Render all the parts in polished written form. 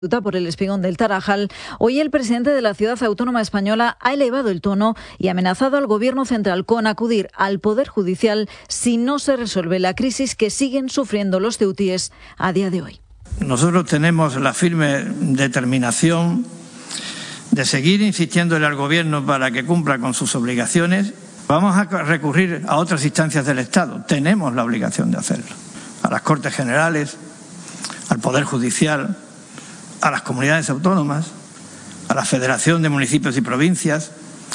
por el Espigón del Tarajal, hoy el presidente de la ciudad autónoma española ha elevado el tono y ha amenazado al Gobierno central con acudir al Poder Judicial si no se resuelve la crisis que siguen sufriendo los ceutíes a día de hoy. Nosotros tenemos la firme determinación de seguir insistiéndole al Gobierno para que cumpla con sus obligaciones. Vamos a recurrir a otras instancias del Estado. Tenemos la obligación de hacerlo. A las Cortes Generales, al Poder Judicial, a las comunidades autónomas, a la Federación de Municipios y Provincias,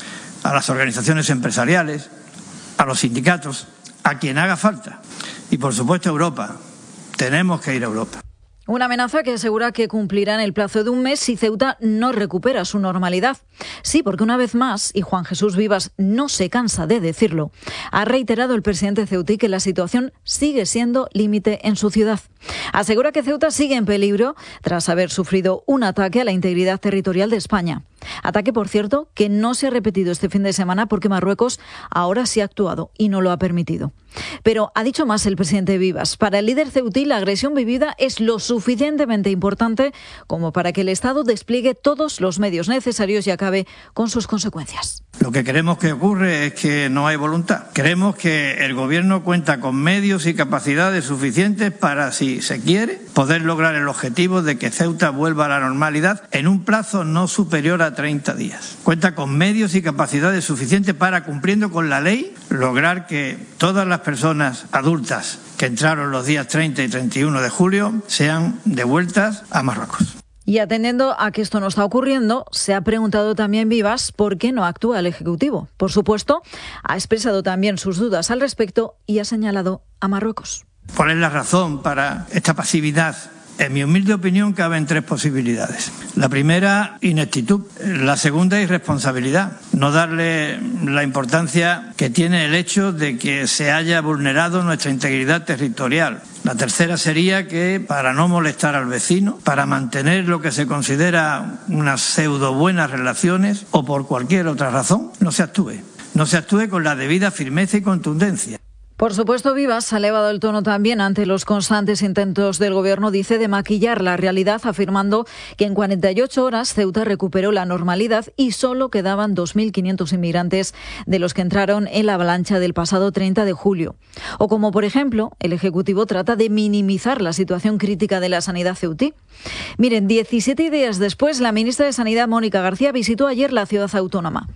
a las organizaciones empresariales, a los sindicatos, a quien haga falta. Y, por supuesto, a Europa. Tenemos que ir a Europa. Una amenaza que asegura que cumplirá en el plazo de un mes si Ceuta no recupera su normalidad. Sí, porque una vez más, y Juan Jesús Vivas no se cansa de decirlo, ha reiterado el presidente ceutí que la situación sigue siendo límite en su ciudad. Asegura que Ceuta sigue en peligro tras haber sufrido un ataque a la integridad territorial de España. Ataque, por cierto, que no se ha repetido este fin de semana porque Marruecos ahora sí ha actuado y no lo ha permitido. Pero ha dicho más el presidente Vivas. Para el líder ceutí, la agresión vivida es lo suficientemente importante como para que el Estado despliegue todos los medios necesarios y acabe con sus consecuencias. Lo que queremos que ocurre es que no hay voluntad. Queremos que el Gobierno cuenta con medios y capacidades suficientes para, si se quiere, poder lograr el objetivo de que Ceuta vuelva a la normalidad en un plazo no superior a 30 días. Cuenta con medios y capacidades suficientes para, cumpliendo con la ley, lograr que todas las personas adultas que entraron los días 30 y 31 de julio sean devueltas a Marruecos. Y atendiendo a que esto no está ocurriendo, se ha preguntado también Vivas por qué no actúa el Ejecutivo. Por supuesto, ha expresado también sus dudas al respecto y ha señalado a Marruecos. ¿Cuál es la razón para esta pasividad? En mi humilde opinión caben tres posibilidades. La primera, ineptitud. La segunda, irresponsabilidad. No darle la importancia que tiene el hecho de que se haya vulnerado nuestra integridad territorial. La tercera sería que, para no molestar al vecino, para mantener lo que se considera unas pseudo buenas relaciones o por cualquier otra razón, no se actúe. No se actúe con la debida firmeza y contundencia. Por supuesto, Vivas ha elevado el tono también ante los constantes intentos del Gobierno, dice, de maquillar la realidad, afirmando que en 48 horas Ceuta recuperó la normalidad y solo quedaban 2.500 inmigrantes de los que entraron en la avalancha del pasado 30 de julio. O como, por ejemplo, el Ejecutivo trata de minimizar la situación crítica de la sanidad ceutí. Miren, 17 días después, la ministra de Sanidad, Mónica García, visitó ayer la ciudad autónoma.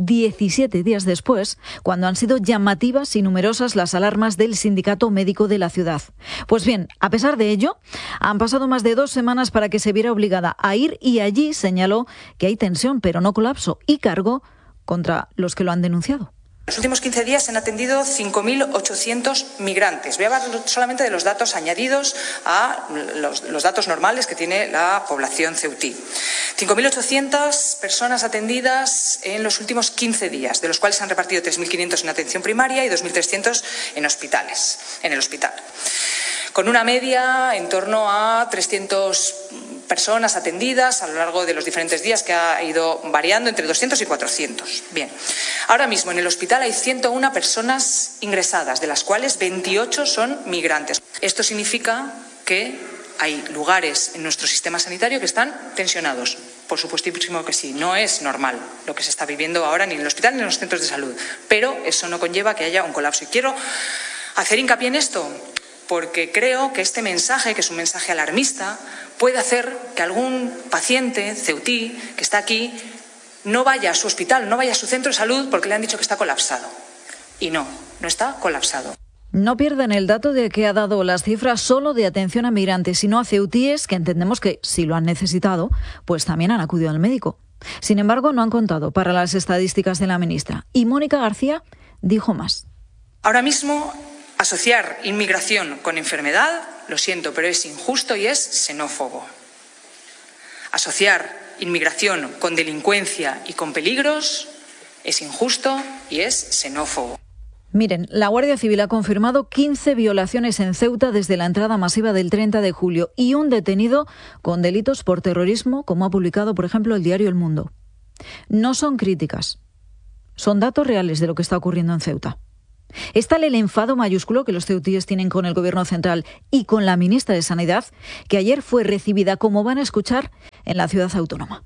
17 días después, cuando han sido llamativas y numerosas las alarmas del sindicato médico de la ciudad. Pues bien, a pesar de ello, han pasado más de 2 semanas para que se viera obligada a ir y allí señaló que hay tensión, pero no colapso, y cargó contra los que lo han denunciado. En los últimos 15 días se han atendido 5.800 migrantes. Voy a hablar solamente de los datos añadidos a los datos normales que tiene la población ceutí. 5.800 personas atendidas en los últimos 15 días, de los cuales se han repartido 3.500 en atención primaria y 2.300 en el hospital. Con una media en torno a 300 personas atendidas a lo largo de los diferentes días, que ha ido variando entre 200 y 400. Bien, ahora mismo en el hospital hay 101 personas ingresadas, de las cuales 28 son migrantes. Esto significa que hay lugares en nuestro sistema sanitario que están tensionados. Por supuestísimo que sí, no es normal lo que se está viviendo ahora ni en el hospital ni en los centros de salud, pero eso no conlleva que haya un colapso. Y quiero hacer hincapié en esto, porque creo que este mensaje, que es un mensaje alarmista, puede hacer que algún paciente ceutí que está aquí no vaya a su hospital, no vaya a su centro de salud porque le han dicho que está colapsado. Y no está colapsado. No pierden el dato de que ha dado las cifras solo de atención a migrantes, sino a ceutíes que entendemos que, si lo han necesitado, pues también han acudido al médico. Sin embargo, no han contado para las estadísticas de la ministra. Y Mónica García dijo más. Ahora mismo, asociar inmigración con enfermedad, lo siento, pero es injusto y es xenófobo. Asociar inmigración con delincuencia y con peligros es injusto y es xenófobo. Miren, la Guardia Civil ha confirmado 15 violaciones en Ceuta desde la entrada masiva del 30 de julio y un detenido con delitos por terrorismo, como ha publicado, por ejemplo, el diario El Mundo. No son críticas, son datos reales de lo que está ocurriendo en Ceuta. Es tal el enfado mayúsculo que los ceutíes tienen con el Gobierno central y con la ministra de Sanidad que ayer fue recibida, como van a escuchar, en la ciudad autónoma.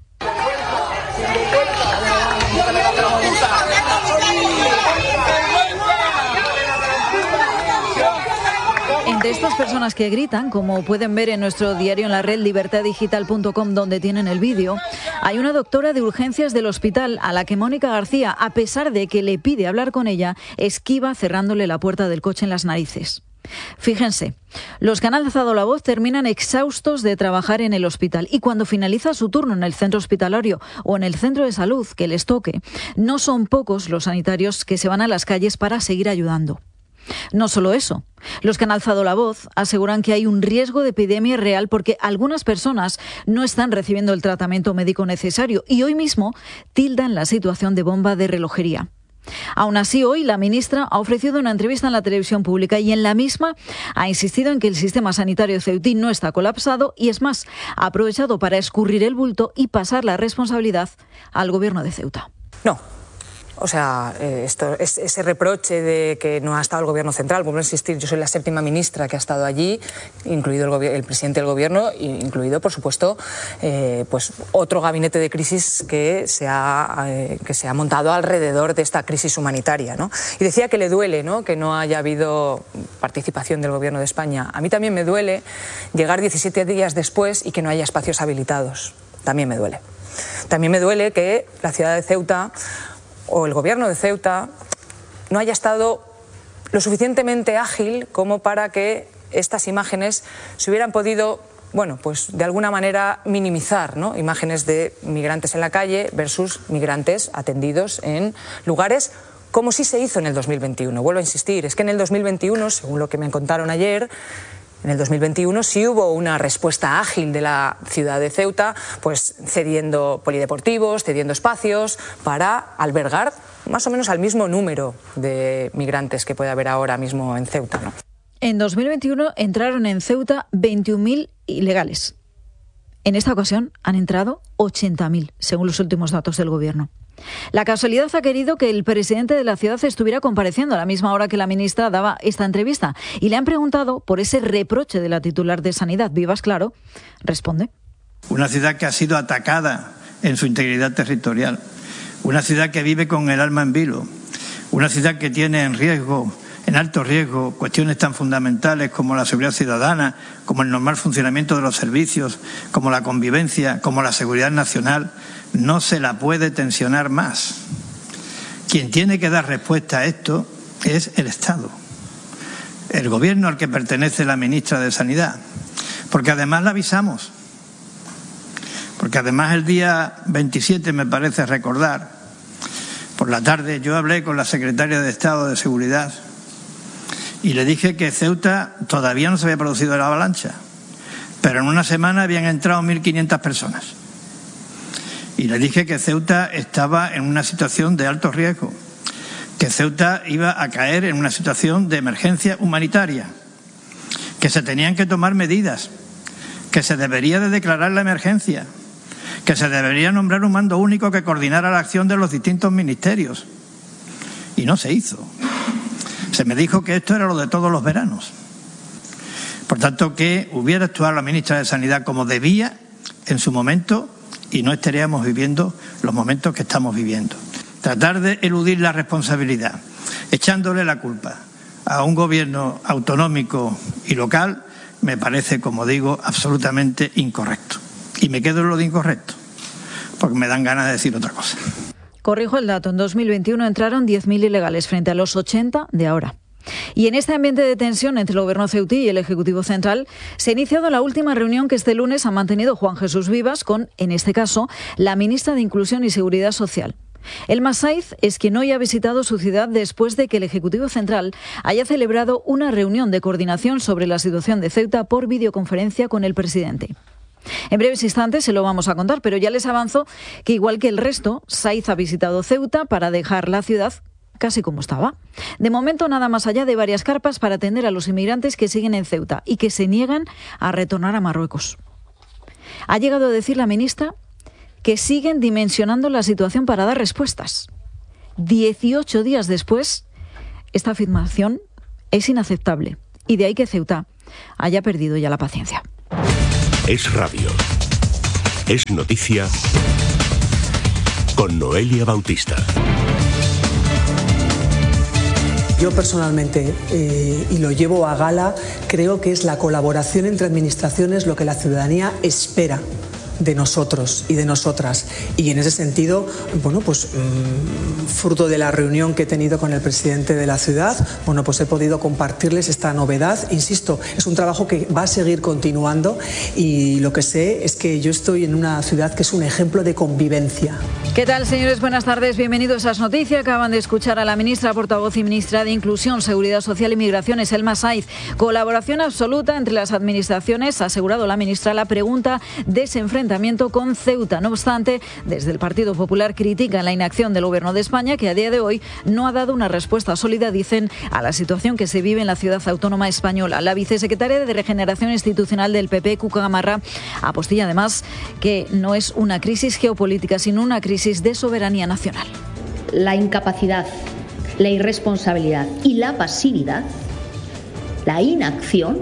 Entre estas personas que gritan, como pueden ver en nuestro diario en la red libertaddigital.com, donde tienen el vídeo, hay una doctora de urgencias del hospital a la que Mónica García, a pesar de que le pide hablar con ella, esquiva cerrándole la puerta del coche en las narices. Fíjense, los que han alzado la voz terminan exhaustos de trabajar en el hospital y cuando finaliza su turno en el centro hospitalario o en el centro de salud que les toque, no son pocos los sanitarios que se van a las calles para seguir ayudando. No solo eso, los que han alzado la voz aseguran que hay un riesgo de epidemia real porque algunas personas no están recibiendo el tratamiento médico necesario y hoy mismo tildan la situación de bomba de relojería. Aún así, hoy la ministra ha ofrecido una entrevista en la televisión pública y en la misma ha insistido en que el sistema sanitario ceutí no está colapsado y, es más, ha aprovechado para escurrir el bulto y pasar la responsabilidad al Gobierno de Ceuta. No. O sea, ese reproche de que no ha estado el Gobierno central, vuelvo a insistir, yo soy la 7ª ministra que ha estado allí, incluido el presidente del Gobierno, incluido, por supuesto, pues otro gabinete de crisis que se ha montado alrededor de esta crisis humanitaria, ¿no? Y decía que le duele, ¿no?, que no haya habido participación del Gobierno de España. A mí también me duele llegar 17 días después y que no haya espacios habilitados. También me duele. También me duele que la ciudad de Ceuta o el Gobierno de Ceuta no haya estado lo suficientemente ágil como para que estas imágenes se hubieran podido, bueno, pues de alguna manera minimizar, ¿no? Imágenes de migrantes en la calle versus migrantes atendidos en lugares como sí se hizo en el 2021. Vuelvo a insistir, es que en el 2021, según lo que me contaron ayer, en el 2021 sí hubo una respuesta ágil de la ciudad de Ceuta, pues cediendo polideportivos, cediendo espacios para albergar más o menos al mismo número de migrantes que puede haber ahora mismo en Ceuta, ¿no? En 2021 entraron en Ceuta 21.000 ilegales. En esta ocasión han entrado 80.000, según los últimos datos del Gobierno. La casualidad ha querido que el presidente de la ciudad estuviera compareciendo a la misma hora que la ministra daba esta entrevista y le han preguntado por ese reproche de la titular de Sanidad. Vivas Claro responde. Una ciudad que ha sido atacada en su integridad territorial, una ciudad que vive con el alma en vilo, una ciudad que tiene en alto riesgo cuestiones tan fundamentales como la seguridad ciudadana, como el normal funcionamiento de los servicios, como la convivencia, como la seguridad nacional. No se la puede tensionar más. Quien tiene que dar respuesta a esto es el Estado, el Gobierno al que pertenece la ministra de Sanidad, porque además la avisamos, porque además el día 27, me parece recordar, por la tarde yo hablé con la secretaria de Estado de Seguridad y le dije que Ceuta todavía no se había producido la avalancha, pero en una semana habían entrado 1.500 personas. Y le dije que Ceuta estaba en una situación de alto riesgo, que Ceuta iba a caer en una situación de emergencia humanitaria, que se tenían que tomar medidas, que se debería de declarar la emergencia, que se debería nombrar un mando único que coordinara la acción de los distintos ministerios. Y no se hizo. Se me dijo que esto era lo de todos los veranos. Por tanto, que hubiera actuado la ministra de Sanidad como debía en su momento y no estaríamos viviendo los momentos que estamos viviendo. Tratar de eludir la responsabilidad, echándole la culpa a un gobierno autonómico y local, me parece, como digo, absolutamente incorrecto. Y me quedo en lo de incorrecto, porque me dan ganas de decir otra cosa. Corrijo el dato, en 2021 entraron 10.000 ilegales frente a los 80 de ahora. Y en este ambiente de tensión entre el Gobierno ceutí y el Ejecutivo Central se ha iniciado la última reunión que este lunes ha mantenido Juan Jesús Vivas con, en este caso, la ministra de Inclusión y Seguridad Social. El Masaiz es quien hoy ha visitado su ciudad después de que el Ejecutivo Central haya celebrado una reunión de coordinación sobre la situación de Ceuta por videoconferencia con el presidente. En breves instantes se lo vamos a contar, pero ya les avanzo que, igual que el resto, Saiz ha visitado Ceuta para dejar la ciudad casi como estaba. De momento, nada más allá de varias carpas para atender a los inmigrantes que siguen en Ceuta y que se niegan a retornar a Marruecos. Ha llegado a decir la ministra que siguen dimensionando la situación para dar respuestas. 18 días después, Esta afirmación es inaceptable y de ahí que Ceuta haya perdido ya la paciencia. Es radio. Es noticia con Noelia Bautista. Yo personalmente, y lo llevo a gala, creo que es la colaboración entre administraciones lo que la ciudadanía espera de nosotros y de nosotras. Y en ese sentido, bueno, pues fruto de la reunión que he tenido con el presidente de la ciudad, bueno, pues he podido compartirles esta novedad. Insisto, es un trabajo que va a seguir continuando y lo que sé es que yo estoy en una ciudad que es un ejemplo de convivencia. ¿Qué tal, señores? Buenas tardes, bienvenidos a As Noticias. Acaban de escuchar a la ministra portavoz y ministra de Inclusión, Seguridad Social y Migraciones, Elma Saiz. Colaboración absoluta entre las administraciones, ha asegurado la ministra. La pregunta de ese enfrentamiento con Ceuta. No obstante, desde el Partido Popular critican la inacción del Gobierno de España, que a día de hoy no ha dado una respuesta sólida, dicen, a la situación que se vive en la ciudad autónoma española. La vicesecretaria de Regeneración Institucional del PP, Cuca Gamarra, apostilla además que no es una crisis geopolítica, sino una crisis de soberanía nacional. La incapacidad, la irresponsabilidad y la pasividad, la inacción,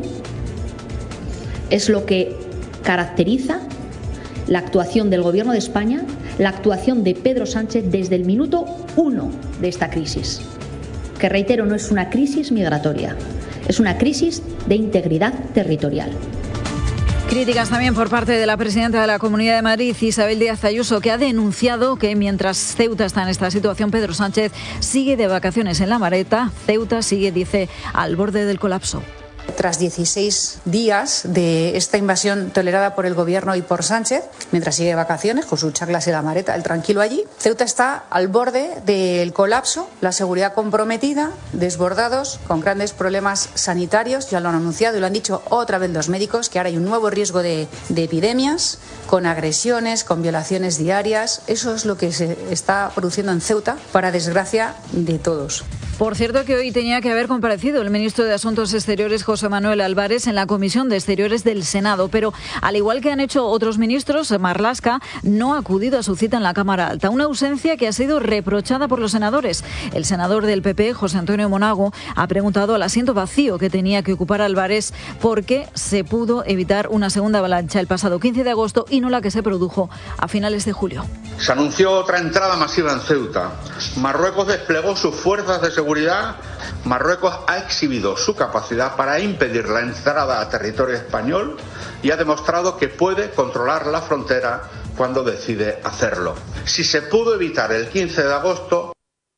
es lo que caracteriza la actuación del Gobierno de España, la actuación de Pedro Sánchez desde el minuto 1 de esta crisis, que, reitero, no es una crisis migratoria, es una crisis de integridad territorial. Críticas también por parte de la presidenta de la Comunidad de Madrid, Isabel Díaz Ayuso, que ha denunciado que mientras Ceuta está en esta situación, Pedro Sánchez sigue de vacaciones en La Mareta. Ceuta sigue, dice, al borde del colapso. Tras 16 días de esta invasión tolerada por el Gobierno y por Sánchez, mientras sigue de vacaciones con sus chaclas en La Mareta, el tranquilo allí, Ceuta está al borde del colapso, la seguridad comprometida, desbordados, con grandes problemas sanitarios. Ya lo han anunciado y lo han dicho otra vez los médicos, que ahora hay un nuevo riesgo de epidemias, con agresiones, con violaciones diarias. Eso es lo que se está produciendo en Ceuta, para desgracia de todos. Por cierto, que hoy tenía que haber comparecido el ministro de Asuntos Exteriores, José Manuel Álvarez, en la Comisión de Exteriores del Senado, pero al igual que han hecho otros ministros, Marlaska no ha acudido a su cita en la Cámara Alta, una ausencia que ha sido reprochada por los senadores. El senador del PP, José Antonio Monago, ha preguntado al asiento vacío que tenía que ocupar Álvarez por qué se pudo evitar una segunda avalancha el pasado 15 de agosto y no la que se produjo a finales de julio. Se anunció otra entrada masiva en Ceuta. Marruecos desplegó sus fuerzas de seguridad. Marruecos ha exhibido su capacidad para impedir la entrada a territorio español y ha demostrado que puede controlar la frontera cuando decide hacerlo. Si se pudo evitar el 15 de agosto,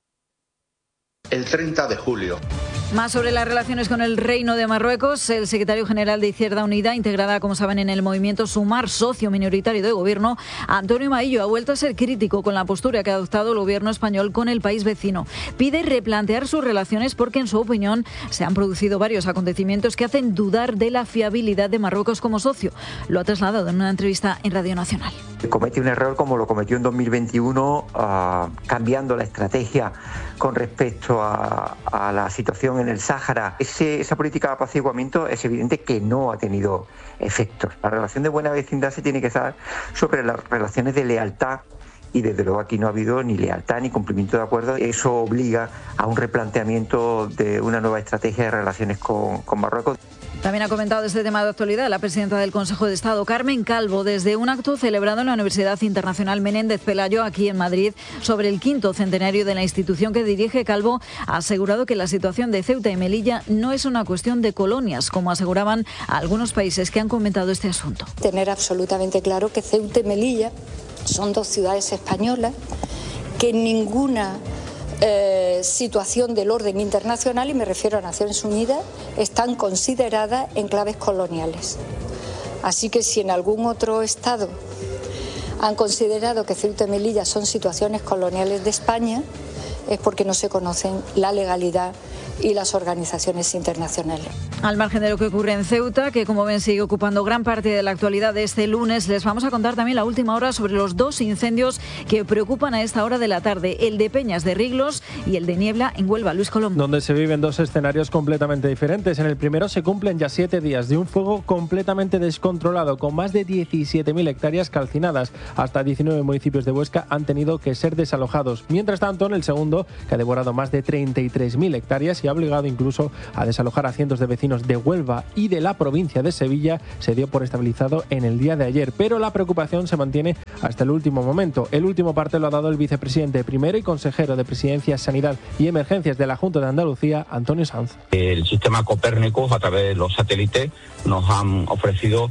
el 30 de julio. Más sobre las relaciones con el Reino de Marruecos. El secretario general de Izquierda Unida, integrada, como saben, en el movimiento Sumar, socio minoritario de gobierno, Antonio Maillo, ha vuelto a ser crítico con la postura que ha adoptado el gobierno español con el país vecino. Pide replantear sus relaciones porque, en su opinión, se han producido varios acontecimientos que hacen dudar de la fiabilidad de Marruecos como socio. Lo ha trasladado en una entrevista en Radio Nacional. Comete un error como lo cometió en 2021, cambiando la estrategia con respecto a la situación en el Sáhara. Esa política de apaciguamiento es evidente que no ha tenido efectos. La relación de buena vecindad se tiene que dar sobre las relaciones de lealtad y desde luego aquí no ha habido ni lealtad ni cumplimiento de acuerdos. Eso obliga a un replanteamiento de una nueva estrategia de relaciones con Marruecos. También ha comentado este tema de actualidad la presidenta del Consejo de Estado, Carmen Calvo, desde un acto celebrado en la Universidad Internacional Menéndez Pelayo, aquí en Madrid, sobre el 5º centenario de la institución que dirige. Calvo ha asegurado que la situación de Ceuta y Melilla no es una cuestión de colonias, como aseguraban algunos países que han comentado este asunto. Tener absolutamente claro que Ceuta y Melilla son dos ciudades españolas que en ninguna situación del orden internacional, y me refiero a Naciones Unidas, están consideradas enclaves coloniales. Así que si en algún otro estado han considerado que Ceuta y Melilla son situaciones coloniales de España, es porque no se conocen la legalidad y las organizaciones internacionales. Al margen de lo que ocurre en Ceuta, que como ven sigue ocupando gran parte de la actualidad de este lunes, les vamos a contar también la última hora sobre los dos incendios que preocupan a esta hora de la tarde, el de Peñas de Riglos y el de Niebla en Huelva. Luis Colombo. Donde se viven dos escenarios completamente diferentes. En el primero se cumplen ya 7 días de un fuego completamente descontrolado, con más de 17.000 hectáreas calcinadas. Hasta 19 municipios de Huesca han tenido que ser desalojados. Mientras tanto, en el segundo, que ha devorado más de 33.000 hectáreas, y ha obligado incluso a desalojar a cientos de vecinos de Huelva y de la provincia de Sevilla. Se dio por estabilizado en el día de ayer, pero la preocupación se mantiene hasta el último momento. El último parte lo ha dado el vicepresidente primero y consejero de Presidencia, Sanidad y Emergencias de la Junta de Andalucía, Antonio Sanz. El sistema Copérnicus, a través de los satélites, nos han ofrecido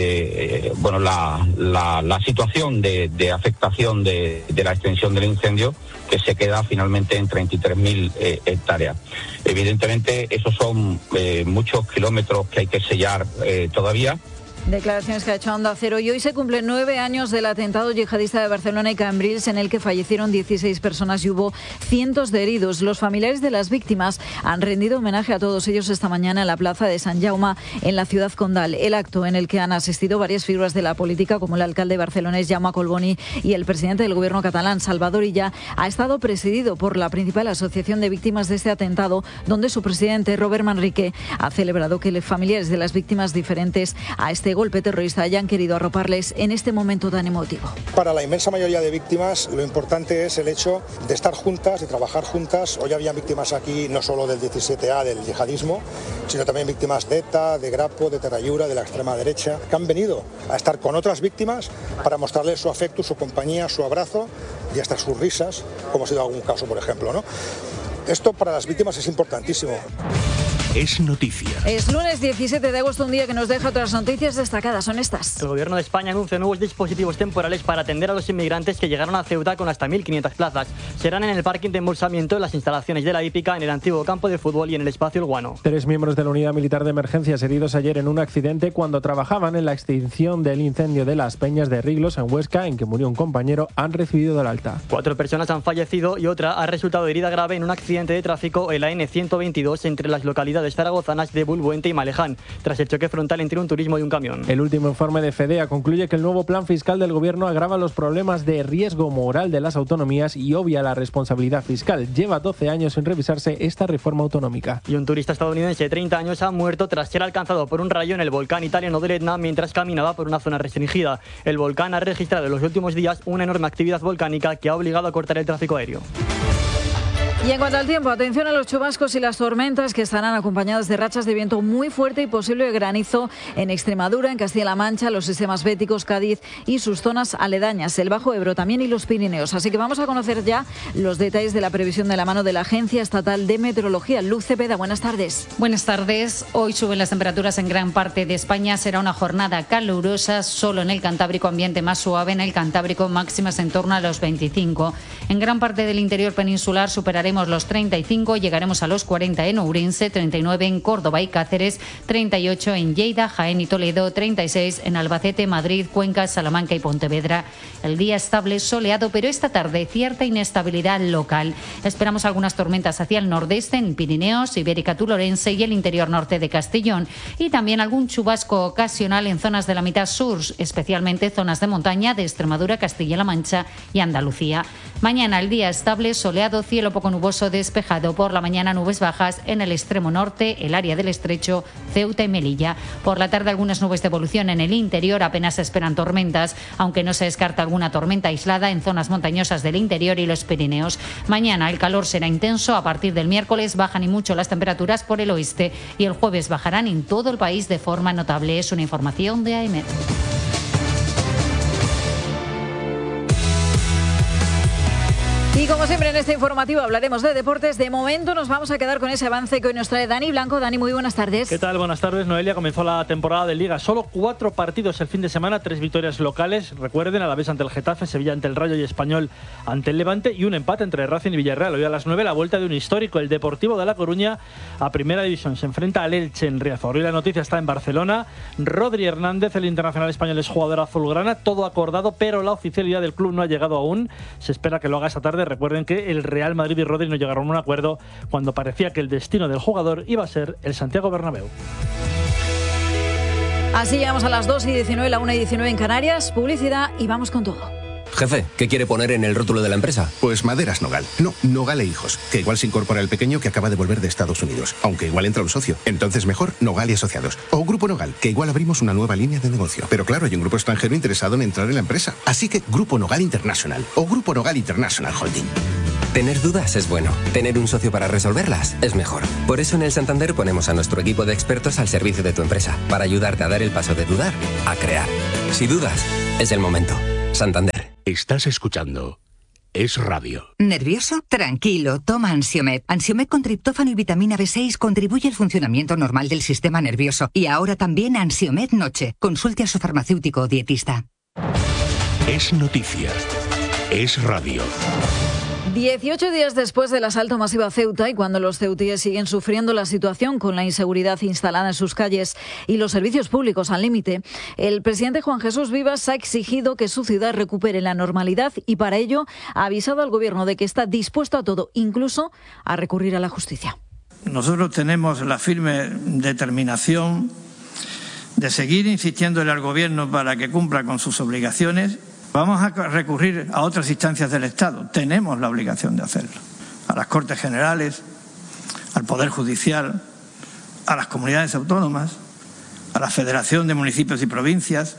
la situación de afectación de la extensión del incendio, que se queda finalmente en 33.000 hectáreas. Evidentemente, esos son muchos kilómetros que hay que sellar todavía. Declaraciones que ha hecho Onda Cero. Y hoy se cumplen 9 años del atentado yihadista de Barcelona y Cambrils, en el que fallecieron 16 personas y hubo cientos de heridos. Los familiares de las víctimas han rendido homenaje a todos ellos esta mañana en la plaza de Sant Jaume, en la ciudad condal. El acto, en el que han asistido varias figuras de la política, como el alcalde barcelonés Jaume Collboni y el presidente del gobierno catalán, Salvador Illa, ha estado presidido por la principal asociación de víctimas de este atentado, donde su presidente, Robert Manrique, ha celebrado que los familiares de las víctimas diferentes a este golpe terrorista hayan querido arroparles en este momento tan emotivo. Para la inmensa mayoría de víctimas, lo importante es el hecho de estar juntas, de trabajar juntas. Hoy había víctimas aquí no solo del 17A, del yihadismo, sino también víctimas de ETA, de Grapo, de Terrayura, de la extrema derecha, que han venido a estar con otras víctimas para mostrarles su afecto, su compañía, su abrazo y hasta sus risas, como ha sido algún caso, por ejemplo, ¿no? Esto para las víctimas es importantísimo. Es noticia. Es lunes 17 de agosto, un día que nos deja otras noticias destacadas. Son estas. El gobierno de España anuncia nuevos dispositivos temporales para atender a los inmigrantes que llegaron a Ceuta, con hasta 1.500 plazas. Serán en el parking de embolsamiento, en las instalaciones de la hípica, en el antiguo campo de fútbol y en el espacio El Guano. 3 miembros de la Unidad Militar de Emergencias heridos ayer en un accidente cuando trabajaban en la extinción del incendio de Las Peñas de Riglos, en Huesca, en que murió un compañero, han recibido el alta. 4 personas han fallecido y otra ha resultado herida grave en un accidente de tráfico en la N122 entre las localidades zaragozanas de Bulbuente y Maleján, tras el choque frontal entre un turismo y un camión. El último informe de FEDEA concluye que el nuevo plan fiscal del gobierno agrava los problemas de riesgo moral de las autonomías y obvia la responsabilidad fiscal. Lleva 12 años sin revisarse esta reforma autonómica. Y un turista estadounidense de 30 años ha muerto tras ser alcanzado por un rayo en el volcán italiano del Etna mientras caminaba por una zona restringida. El volcán ha registrado en los últimos días una enorme actividad volcánica que ha obligado a cortar el tráfico aéreo. Y en cuanto al tiempo, atención a los chubascos y las tormentas, que estarán acompañadas de rachas de viento muy fuerte y posible granizo en Extremadura, en Castilla-La Mancha, los sistemas béticos, Cádiz y sus zonas aledañas, el Bajo Ebro también y los Pirineos. Así que vamos a conocer ya los detalles de la previsión de la mano de la Agencia Estatal de Meteorología. Luz Cepeda, buenas tardes. Buenas tardes. Hoy suben las temperaturas en gran parte de España. Será una jornada calurosa, solo en el Cantábrico ambiente más suave, en el Cantábrico máximas en torno a los 25. En gran parte del interior peninsular superaremos los 35, llegaremos a los 40 en Ourense, 39 en Córdoba y Cáceres, 38 en Lleida, Jaén y Toledo, 36 en Albacete, Madrid, Cuenca, Salamanca y Pontevedra. El día estable, soleado, pero esta tarde cierta inestabilidad local. Esperamos algunas tormentas hacia el nordeste, en Pirineos, Ibérica Tulorense y el interior norte de Castellón. Y también algún chubasco ocasional en zonas de la mitad sur, especialmente zonas de montaña de Extremadura, Castilla-La Mancha y Andalucía. Mañana el día estable, soleado, cielo poco nuboso despejado. Por la mañana nubes bajas en el extremo norte, el área del Estrecho, Ceuta y Melilla. Por la tarde algunas nubes de evolución en el interior, apenas se esperan tormentas, aunque no se descarta alguna tormenta aislada en zonas montañosas del interior y los Pirineos. Mañana el calor será intenso, a partir del miércoles bajan y mucho las temperaturas por el oeste y el jueves bajarán en todo el país de forma notable. Es una información de AEMET. Y como siempre en este informativo hablaremos de deportes. De momento nos vamos a quedar con ese avance que hoy nos trae Dani Blanco. Dani, muy buenas tardes. ¿Qué tal? Buenas tardes, Noelia. Comenzó la temporada de Liga. Solo 4 partidos el fin de semana, 3 victorias locales. Recuerden, Alavés ante el Getafe, Sevilla ante el Rayo y Español ante el Levante, y un empate entre Racing y Villarreal. Hoy a las 9 la vuelta de un histórico. El Deportivo de La Coruña a Primera División se enfrenta al Elche en Riazor. Hoy la noticia está en Barcelona. Rodri Hernández, el internacional español, es jugador azulgrana. Todo acordado, pero la oficialidad del club no ha llegado aún. Se espera que lo haga esta tarde. Recuerden que el Real Madrid y Rodri no llegaron a un acuerdo cuando parecía que el destino del jugador iba a ser el Santiago Bernabéu. Así llegamos a las 2:19, la 1:19 en Canarias. Publicidad y vamos con todo. Jefe, ¿qué quiere poner en el rótulo de la empresa? Pues Maderas Nogal. No, Nogal e Hijos. Que igual se incorpora el pequeño que acaba de volver de Estados Unidos. Aunque igual entra un socio. Entonces mejor Nogal y Asociados. O Grupo Nogal, que igual abrimos una nueva línea de negocio. Pero claro, hay un grupo extranjero interesado en entrar en la empresa. Así que Grupo Nogal International o Grupo Nogal International Holding. Tener dudas es bueno. Tener un socio para resolverlas es mejor. Por eso en el Santander ponemos a nuestro equipo de expertos al servicio de tu empresa, para ayudarte a dar el paso de dudar a crear. Si dudas, es el momento. Santander. Estás escuchando Es Radio. ¿Nervioso? Tranquilo, toma Ansiomed. Ansiomed con triptófano y vitamina B6 contribuye al funcionamiento normal del sistema nervioso. Y ahora también Ansiomed Noche. Consulte a su farmacéutico o dietista. Es noticia. Es radio. 18 días después del asalto masivo a Ceuta y cuando los ceutíes siguen sufriendo la situación con la inseguridad instalada en sus calles y los servicios públicos al límite, el presidente Juan Jesús Vivas ha exigido que su ciudad recupere la normalidad y para ello ha avisado al gobierno de que está dispuesto a todo, incluso a recurrir a la justicia. Nosotros tenemos la firme determinación de seguir insistiéndole al gobierno para que cumpla con sus obligaciones. Vamos a recurrir a otras instancias del Estado. Tenemos la obligación de hacerlo. A las Cortes Generales, al Poder Judicial, a las comunidades autónomas, a la Federación de Municipios y Provincias,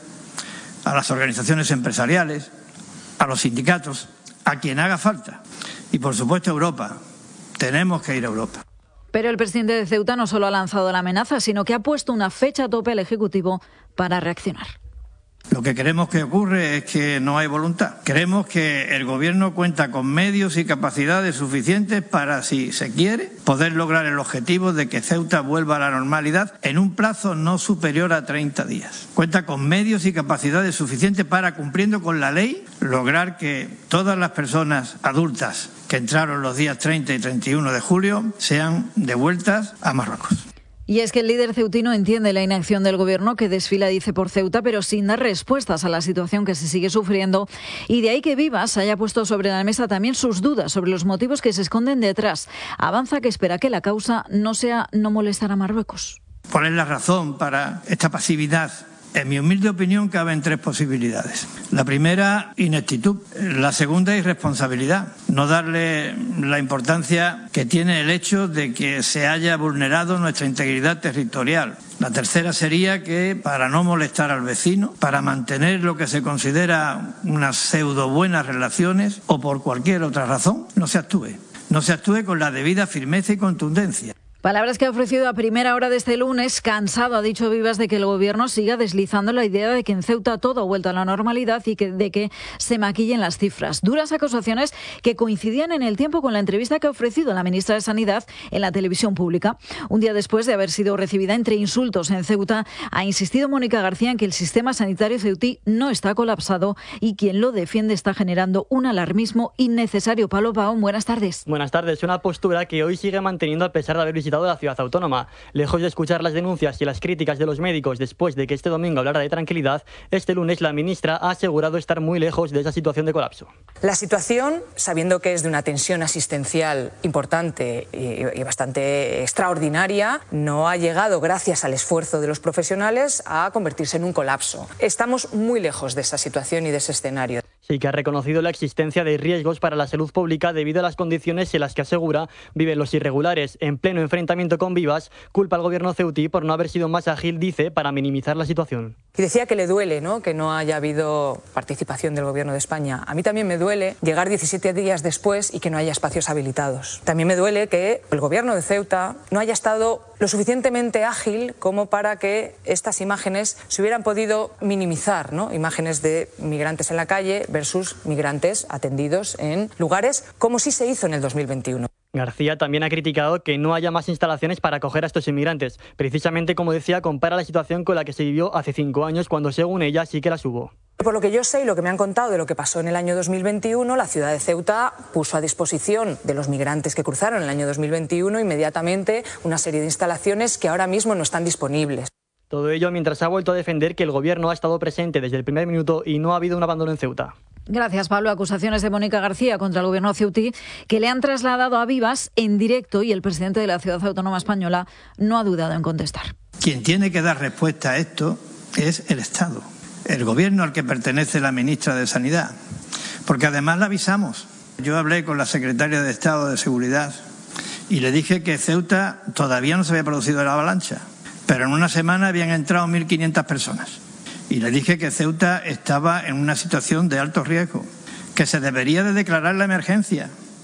a las organizaciones empresariales, a los sindicatos, a quien haga falta. Y, por supuesto, a Europa. Tenemos que ir a Europa. Pero el presidente de Ceuta no solo ha lanzado la amenaza, sino que ha puesto una fecha tope al Ejecutivo para reaccionar. Lo que queremos que ocurre es que no hay voluntad. Creemos que el Gobierno cuenta con medios y capacidades suficientes para, si se quiere, poder lograr el objetivo de que Ceuta vuelva a la normalidad en un plazo no superior a 30 días. Cuenta con medios y capacidades suficientes para, cumpliendo con la ley, lograr que todas las personas adultas que entraron los días 30 y 31 de julio sean devueltas a Marruecos. Y es que el líder ceutino entiende la inacción del gobierno que desfila, dice, por Ceuta, pero sin dar respuestas a la situación que se sigue sufriendo. Y de ahí que Vivas haya puesto sobre la mesa también sus dudas sobre los motivos que se esconden detrás. Avanza que espera que la causa no sea no molestar a Marruecos. ¿Cuál es la razón para esta pasividad? En mi humilde opinión caben tres posibilidades. La primera, ineptitud. La segunda, irresponsabilidad. No darle la importancia que tiene el hecho de que se haya vulnerado nuestra integridad territorial. La tercera sería que, para no molestar al vecino, para mantener lo que se considera unas pseudo buenas relaciones o por cualquier otra razón, no se actúe. No se actúe con la debida firmeza y contundencia. Palabras que ha ofrecido a primera hora de este lunes. Cansado, ha dicho Vivas, de que el gobierno siga deslizando la idea de que en Ceuta todo ha vuelto a la normalidad y de que se maquillen las cifras. Duras acusaciones que coincidían en el tiempo con la entrevista que ha ofrecido la ministra de Sanidad en la televisión pública. Un día después de haber sido recibida entre insultos en Ceuta, ha insistido Mónica García en que el sistema sanitario ceutí no está colapsado y quien lo defiende está generando un alarmismo innecesario. Pablo Pavón, buenas tardes. Buenas tardes. Una postura que hoy sigue manteniendo a pesar de haber visitado la ciudad autónoma. Lejos de escuchar las denuncias y las críticas de los médicos después de que este domingo hablara de tranquilidad, este lunes la ministra ha asegurado estar muy lejos de esa situación de colapso. La situación, sabiendo que es de una tensión asistencial importante y bastante extraordinaria, no ha llegado, gracias al esfuerzo de los profesionales, a convertirse en un colapso. Estamos muy lejos de esa situación y de ese escenario. Sí que ha reconocido la existencia de riesgos para la salud pública debido a las condiciones en las que asegura viven los irregulares. En pleno enfrentamiento con Vivas, culpa al gobierno ceutí por no haber sido más ágil, dice, para minimizar la situación. Y decía que le duele, ¿no?, que no haya habido participación del gobierno de España. A mí también me duele llegar 17 días después y que no haya espacios habilitados. También me duele que el gobierno de Ceuta no haya estado lo suficientemente ágil como para que estas imágenes se hubieran podido minimizar, ¿no? Imágenes de migrantes en la calle versus migrantes atendidos en lugares como sí se hizo en el 2021. García también ha criticado que no haya más instalaciones para acoger a estos inmigrantes. Precisamente, como decía, compara la situación con la que se vivió hace 5 años, cuando según ella sí que las hubo. Por lo que yo sé y lo que me han contado de lo que pasó en el año 2021, la ciudad de Ceuta puso a disposición de los migrantes que cruzaron en el año 2021 inmediatamente una serie de instalaciones que ahora mismo no están disponibles. Todo ello mientras ha vuelto a defender que el gobierno ha estado presente desde el primer minuto y no ha habido un abandono en Ceuta. Gracias, Pablo. Acusaciones de Mónica García contra el gobierno ceutí que le han trasladado a Vivas en directo y el presidente de la Ciudad Autónoma Española no ha dudado en contestar. Quien tiene que dar respuesta a esto es el Estado, el gobierno al que pertenece la ministra de Sanidad, porque además la avisamos. Yo hablé con la secretaria de Estado de Seguridad y le dije que Ceuta todavía no se había producido la avalancha, pero en una semana habían entrado 1.500 personas. Y le dije que Ceuta estaba en una situación de alto riesgo, que se debería de declarar la emergencia,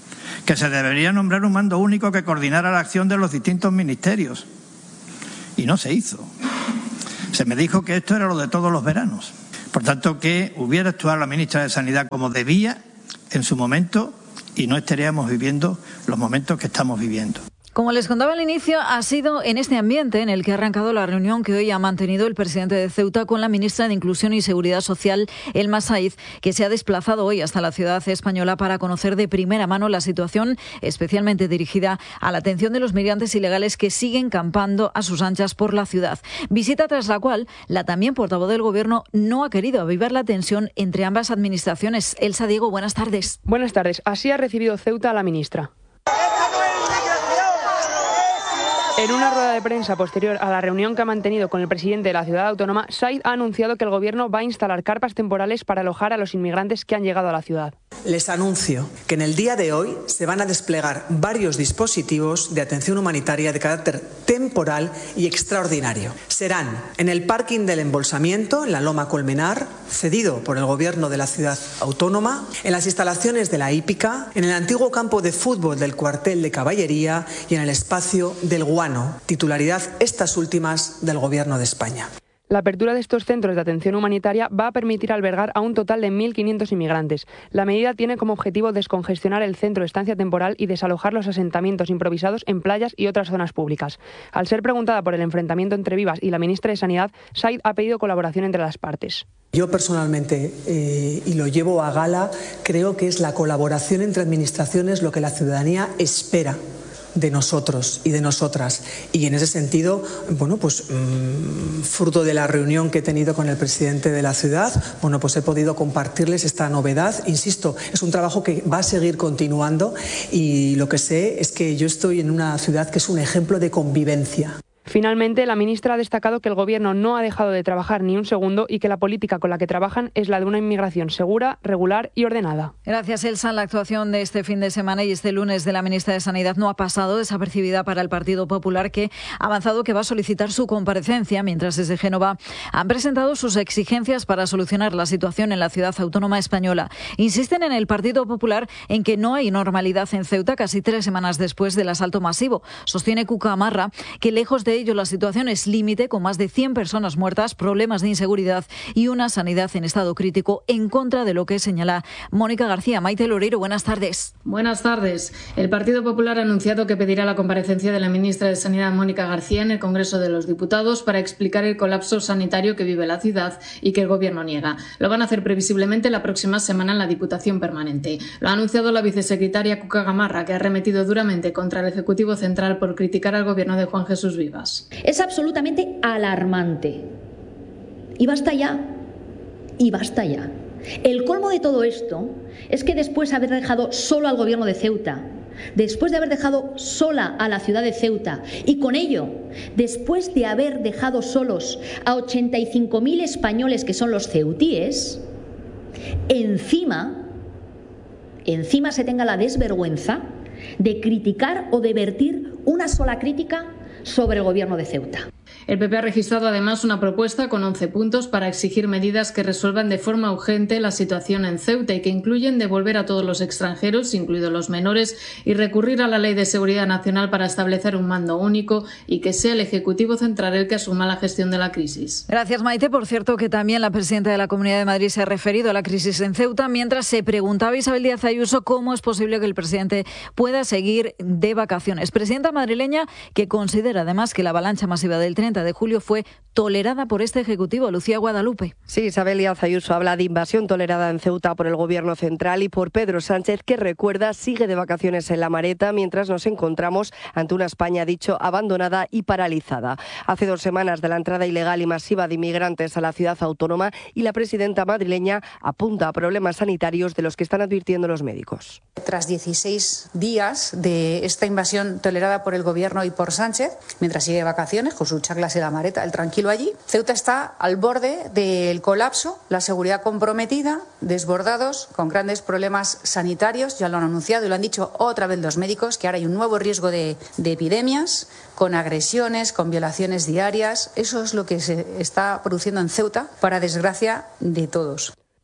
que se debería nombrar un mando único que coordinara la acción de los distintos ministerios. Y no se hizo. Se me dijo que esto era lo de todos los veranos. Por tanto, que hubiera actuado la ministra de Sanidad como debía en su momento y no estaríamos viviendo los momentos que estamos viviendo. Como les contaba al inicio, ha sido en este ambiente en el que ha arrancado la reunión que hoy ha mantenido el presidente de Ceuta con la ministra de Inclusión y Seguridad Social, Elma Saiz, que se ha desplazado hoy hasta la ciudad española para conocer de primera mano la situación, especialmente dirigida a la atención de los migrantes ilegales que siguen campando a sus anchas por la ciudad. Visita tras la cual la también portavoz del Gobierno no ha querido avivar la tensión entre ambas administraciones. Elsa Diego, buenas tardes. Buenas tardes. Así ha recibido Ceuta a la ministra. En una rueda de prensa posterior a la reunión que ha mantenido con el presidente de la ciudad autónoma, Saiz ha anunciado que el Gobierno va a instalar carpas temporales para alojar a los inmigrantes que han llegado a la ciudad. Les anuncio que en el día de hoy se van a desplegar varios dispositivos de atención humanitaria de carácter temporal y extraordinario. Serán en el parking del Embolsamiento, en la Loma Colmenar, cedido por el Gobierno de la ciudad autónoma, en las instalaciones de la hípica, en el antiguo campo de fútbol del cuartel de caballería y en el espacio del Guano, titularidad estas últimas del Gobierno de España. La apertura de estos centros de atención humanitaria va a permitir albergar a un total de 1.500 inmigrantes. La medida tiene como objetivo descongestionar el centro de estancia temporal y desalojar los asentamientos improvisados en playas y otras zonas públicas. Al ser preguntada por el enfrentamiento entre Vivas y la ministra de Sanidad, Saiz ha pedido colaboración entre las partes. Yo personalmente, y lo llevo a gala, creo que es la colaboración entre administraciones lo que la ciudadanía espera de nosotros y de nosotras. Y en ese sentido, bueno, pues fruto de la reunión que he tenido con el presidente de la ciudad, bueno, pues he podido compartirles esta novedad. Insisto, es un trabajo que va a seguir continuando y lo que sé es que yo estoy en una ciudad que es un ejemplo de convivencia. Finalmente, la ministra ha destacado que el Gobierno no ha dejado de trabajar ni un segundo y que la política con la que trabajan es la de una inmigración segura, regular y ordenada. Gracias, Elsa. La actuación de este fin de semana y este lunes de la ministra de Sanidad no ha pasado desapercibida para el Partido Popular, que ha avanzado que va a solicitar su comparecencia, mientras desde Génova han presentado sus exigencias para solucionar la situación en la ciudad autónoma española. Insisten en el Partido Popular en que no hay normalidad en Ceuta casi 3 semanas después del asalto masivo. Sostiene Cuca Amarra que lejos de ello la situación es límite, con más de 100 personas muertas, problemas de inseguridad y una sanidad en estado crítico, en contra de lo que señala Mónica García. Maite Loreiro, buenas tardes. Buenas tardes. El Partido Popular ha anunciado que pedirá la comparecencia de la ministra de Sanidad, Mónica García, en el Congreso de los Diputados para explicar el colapso sanitario que vive la ciudad y que el Gobierno niega. Lo van a hacer previsiblemente la próxima semana en la Diputación Permanente. Lo ha anunciado la vicesecretaria Cuca Gamarra, que ha arremetido duramente contra el Ejecutivo Central por criticar al Gobierno de Juan Jesús Vivas. Es absolutamente alarmante. Y basta ya. Y basta ya. El colmo de todo esto es que después de haber dejado solo al Gobierno de Ceuta, después de haber dejado sola a la ciudad de Ceuta y con ello, después de haber dejado solos a 85.000 españoles que son los ceutíes, encima se tenga la desvergüenza de criticar o de vertir una sola crítica sobre el Gobierno de Ceuta. El PP ha registrado además una propuesta con 11 puntos para exigir medidas que resuelvan de forma urgente la situación en Ceuta y que incluyen devolver a todos los extranjeros, incluidos los menores, y recurrir a la Ley de Seguridad Nacional para establecer un mando único y que sea el Ejecutivo Central el que asuma la gestión de la crisis. Gracias, Maite. Por cierto, que también la presidenta de la Comunidad de Madrid se ha referido a la crisis en Ceuta, mientras se preguntaba Isabel Díaz Ayuso cómo es posible que el presidente pueda seguir de vacaciones. Presidenta madrileña que considera además que la avalancha masiva del 30 de julio fue tolerada por este Ejecutivo. Lucía Guadalupe. Sí, Isabel Díaz Ayuso habla de invasión tolerada en Ceuta por el Gobierno central y por Pedro Sánchez, que recuerda sigue de vacaciones en La Mareta, mientras nos encontramos ante una España, dicho, abandonada y paralizada. Hace 2 semanas de la entrada ilegal y masiva de inmigrantes a la ciudad autónoma y la presidenta madrileña apunta a problemas sanitarios de los que están advirtiendo los médicos. Tras 16 días de esta invasión tolerada por el Gobierno y por Sánchez, mientras sigue de vacaciones con sus chaclas en La Mareta, el tranquilo allí, Ceuta está al borde del colapso, la seguridad comprometida, desbordados, con grandes problemas sanitarios. Ya lo han anunciado y lo han dicho otra vez los médicos, que ahora hay un nuevo riesgo de epidemias, con agresiones, con violaciones diarias. Eso es lo que se está produciendo en Ceuta, para desgracia de todos.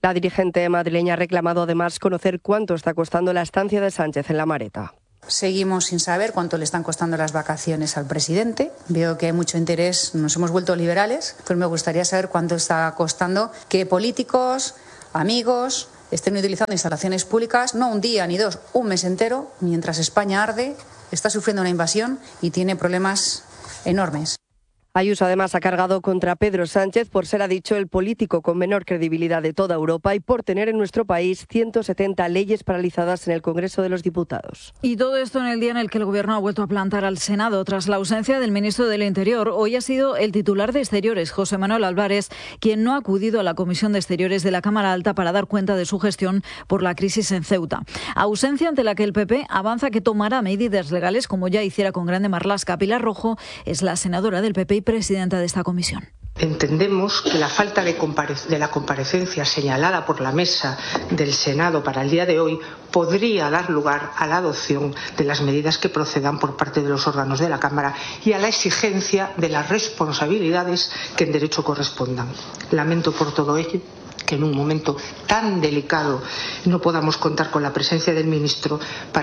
La dirigente madrileña ha reclamado además conocer cuánto está costando la estancia de Sánchez en La Mareta. Seguimos sin saber cuánto le están costando las vacaciones al presidente. Veo que hay mucho interés, nos hemos vuelto liberales, pero me gustaría saber cuánto está costando que políticos, amigos, estén utilizando instalaciones públicas, no un día ni dos, un mes entero, mientras España arde, está sufriendo una invasión y tiene problemas enormes. Ayuso además ha cargado contra Pedro Sánchez por ser, ha dicho, el político con menor credibilidad de toda Europa y por tener en nuestro país 170 leyes paralizadas en el Congreso de los Diputados. Y todo esto en el día en el que el Gobierno ha vuelto a plantar al Senado. Tras la ausencia del ministro del Interior, hoy ha sido el titular de Exteriores, José Manuel Álvarez, quien no ha acudido a la Comisión de Exteriores de la Cámara Alta para dar cuenta de su gestión por la crisis en Ceuta. Ausencia ante la que el PP avanza que tomará medidas legales, como ya hiciera con Grande Marlaska. Pilar Rojo es la senadora del PP y presidenta de esta comisión. Entendemos que la falta de la comparecencia señalada por la mesa del Senado para el día de hoy podría dar lugar a la adopción de las medidas que procedan por parte de los órganos de la Cámara y a la exigencia de las responsabilidades que en derecho correspondan. Lamento por todo ello que en un momento tan delicado no podamos contar con la presencia del ministro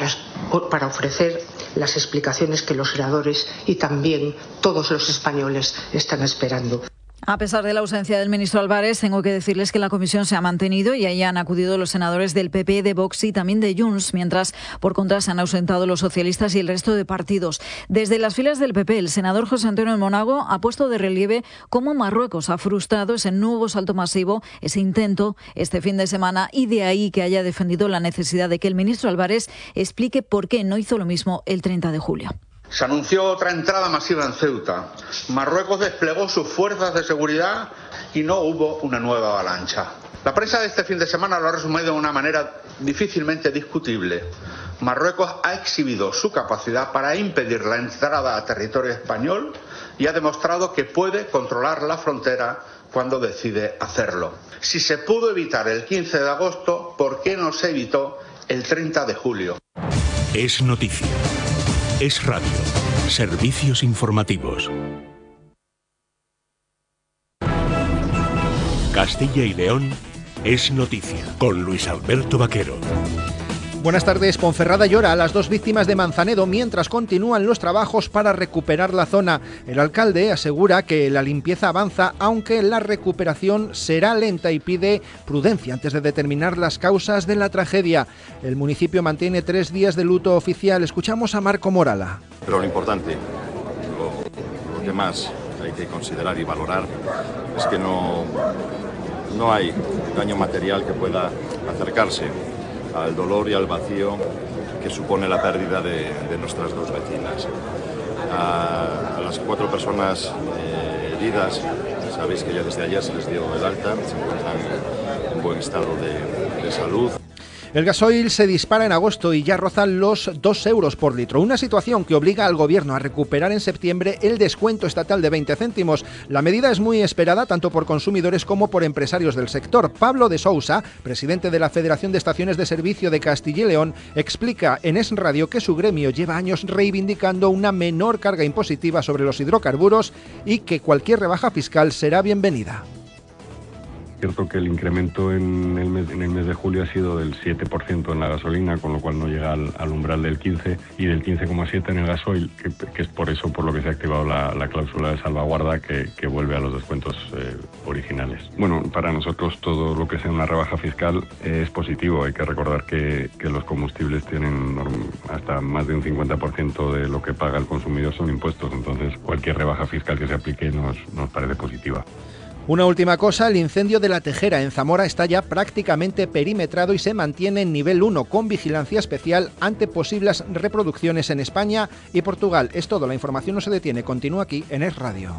para ofrecer las explicaciones que los senadores y también todos los españoles están esperando. A pesar de la ausencia del ministro Álvarez, tengo que decirles que la comisión se ha mantenido y ahí han acudido los senadores del PP, de Vox y también de Junts, mientras por contra se han ausentado los socialistas y el resto de partidos. Desde las filas del PP, el senador José Antonio Monago ha puesto de relieve cómo Marruecos ha frustrado ese nuevo salto masivo, ese intento este fin de semana, y de ahí que haya defendido la necesidad de que el ministro Álvarez explique por qué no hizo lo mismo el 30 de julio. Se anunció otra entrada masiva en Ceuta. Marruecos desplegó sus fuerzas de seguridad y no hubo una nueva avalancha. La prensa de este fin de semana lo ha resumido de una manera difícilmente discutible. Marruecos ha exhibido su capacidad para impedir la entrada a territorio español y ha demostrado que puede controlar la frontera cuando decide hacerlo. Si se pudo evitar el 15 de agosto, ¿por qué no se evitó el 30 de julio? Es noticia. Es radio. Servicios informativos. Castilla y León es noticia con Luis Alberto Vaquero. Buenas tardes. Ponferrada llora a las 2 víctimas de Manzanedo mientras continúan los trabajos para recuperar la zona. El alcalde asegura que la limpieza avanza, aunque la recuperación será lenta y pide prudencia antes de determinar las causas de la tragedia. El municipio mantiene 3 días de luto oficial. Escuchamos a Marco Morala. Pero lo importante, lo que más hay que considerar y valorar es que no hay daño material que pueda acercarse al dolor y al vacío que supone la pérdida de nuestras 2 vecinas. A las 4 personas heridas, sabéis que ya desde ayer se les dio el alta, se encuentran en buen estado de salud. El gasoil se dispara en agosto y ya rozan los 2 euros por litro, una situación que obliga al gobierno a recuperar en septiembre el descuento estatal de 20 céntimos. La medida es muy esperada tanto por consumidores como por empresarios del sector. Pablo de Sousa, presidente de la Federación de Estaciones de Servicio de Castilla y León, explica en Es Radio que su gremio lleva años reivindicando una menor carga impositiva sobre los hidrocarburos y que cualquier rebaja fiscal será bienvenida. Es cierto que el incremento en el mes de julio ha sido del 7% en la gasolina, con lo cual no llega al umbral del 15% y del 15,7% en el gasoil, que es por eso por lo que se ha activado la cláusula de salvaguarda que vuelve a los descuentos originales. Bueno, para nosotros todo lo que sea una rebaja fiscal es positivo. Hay que recordar que los combustibles tienen hasta más de un 50% de lo que paga el consumidor son impuestos, entonces cualquier rebaja fiscal que se aplique nos parece positiva. Una última cosa, el incendio de La Tejera en Zamora está ya prácticamente perimetrado y se mantiene en nivel 1 con vigilancia especial ante posibles reproducciones en España y Portugal. Es todo, la información no se detiene, continúa aquí en Es Radio.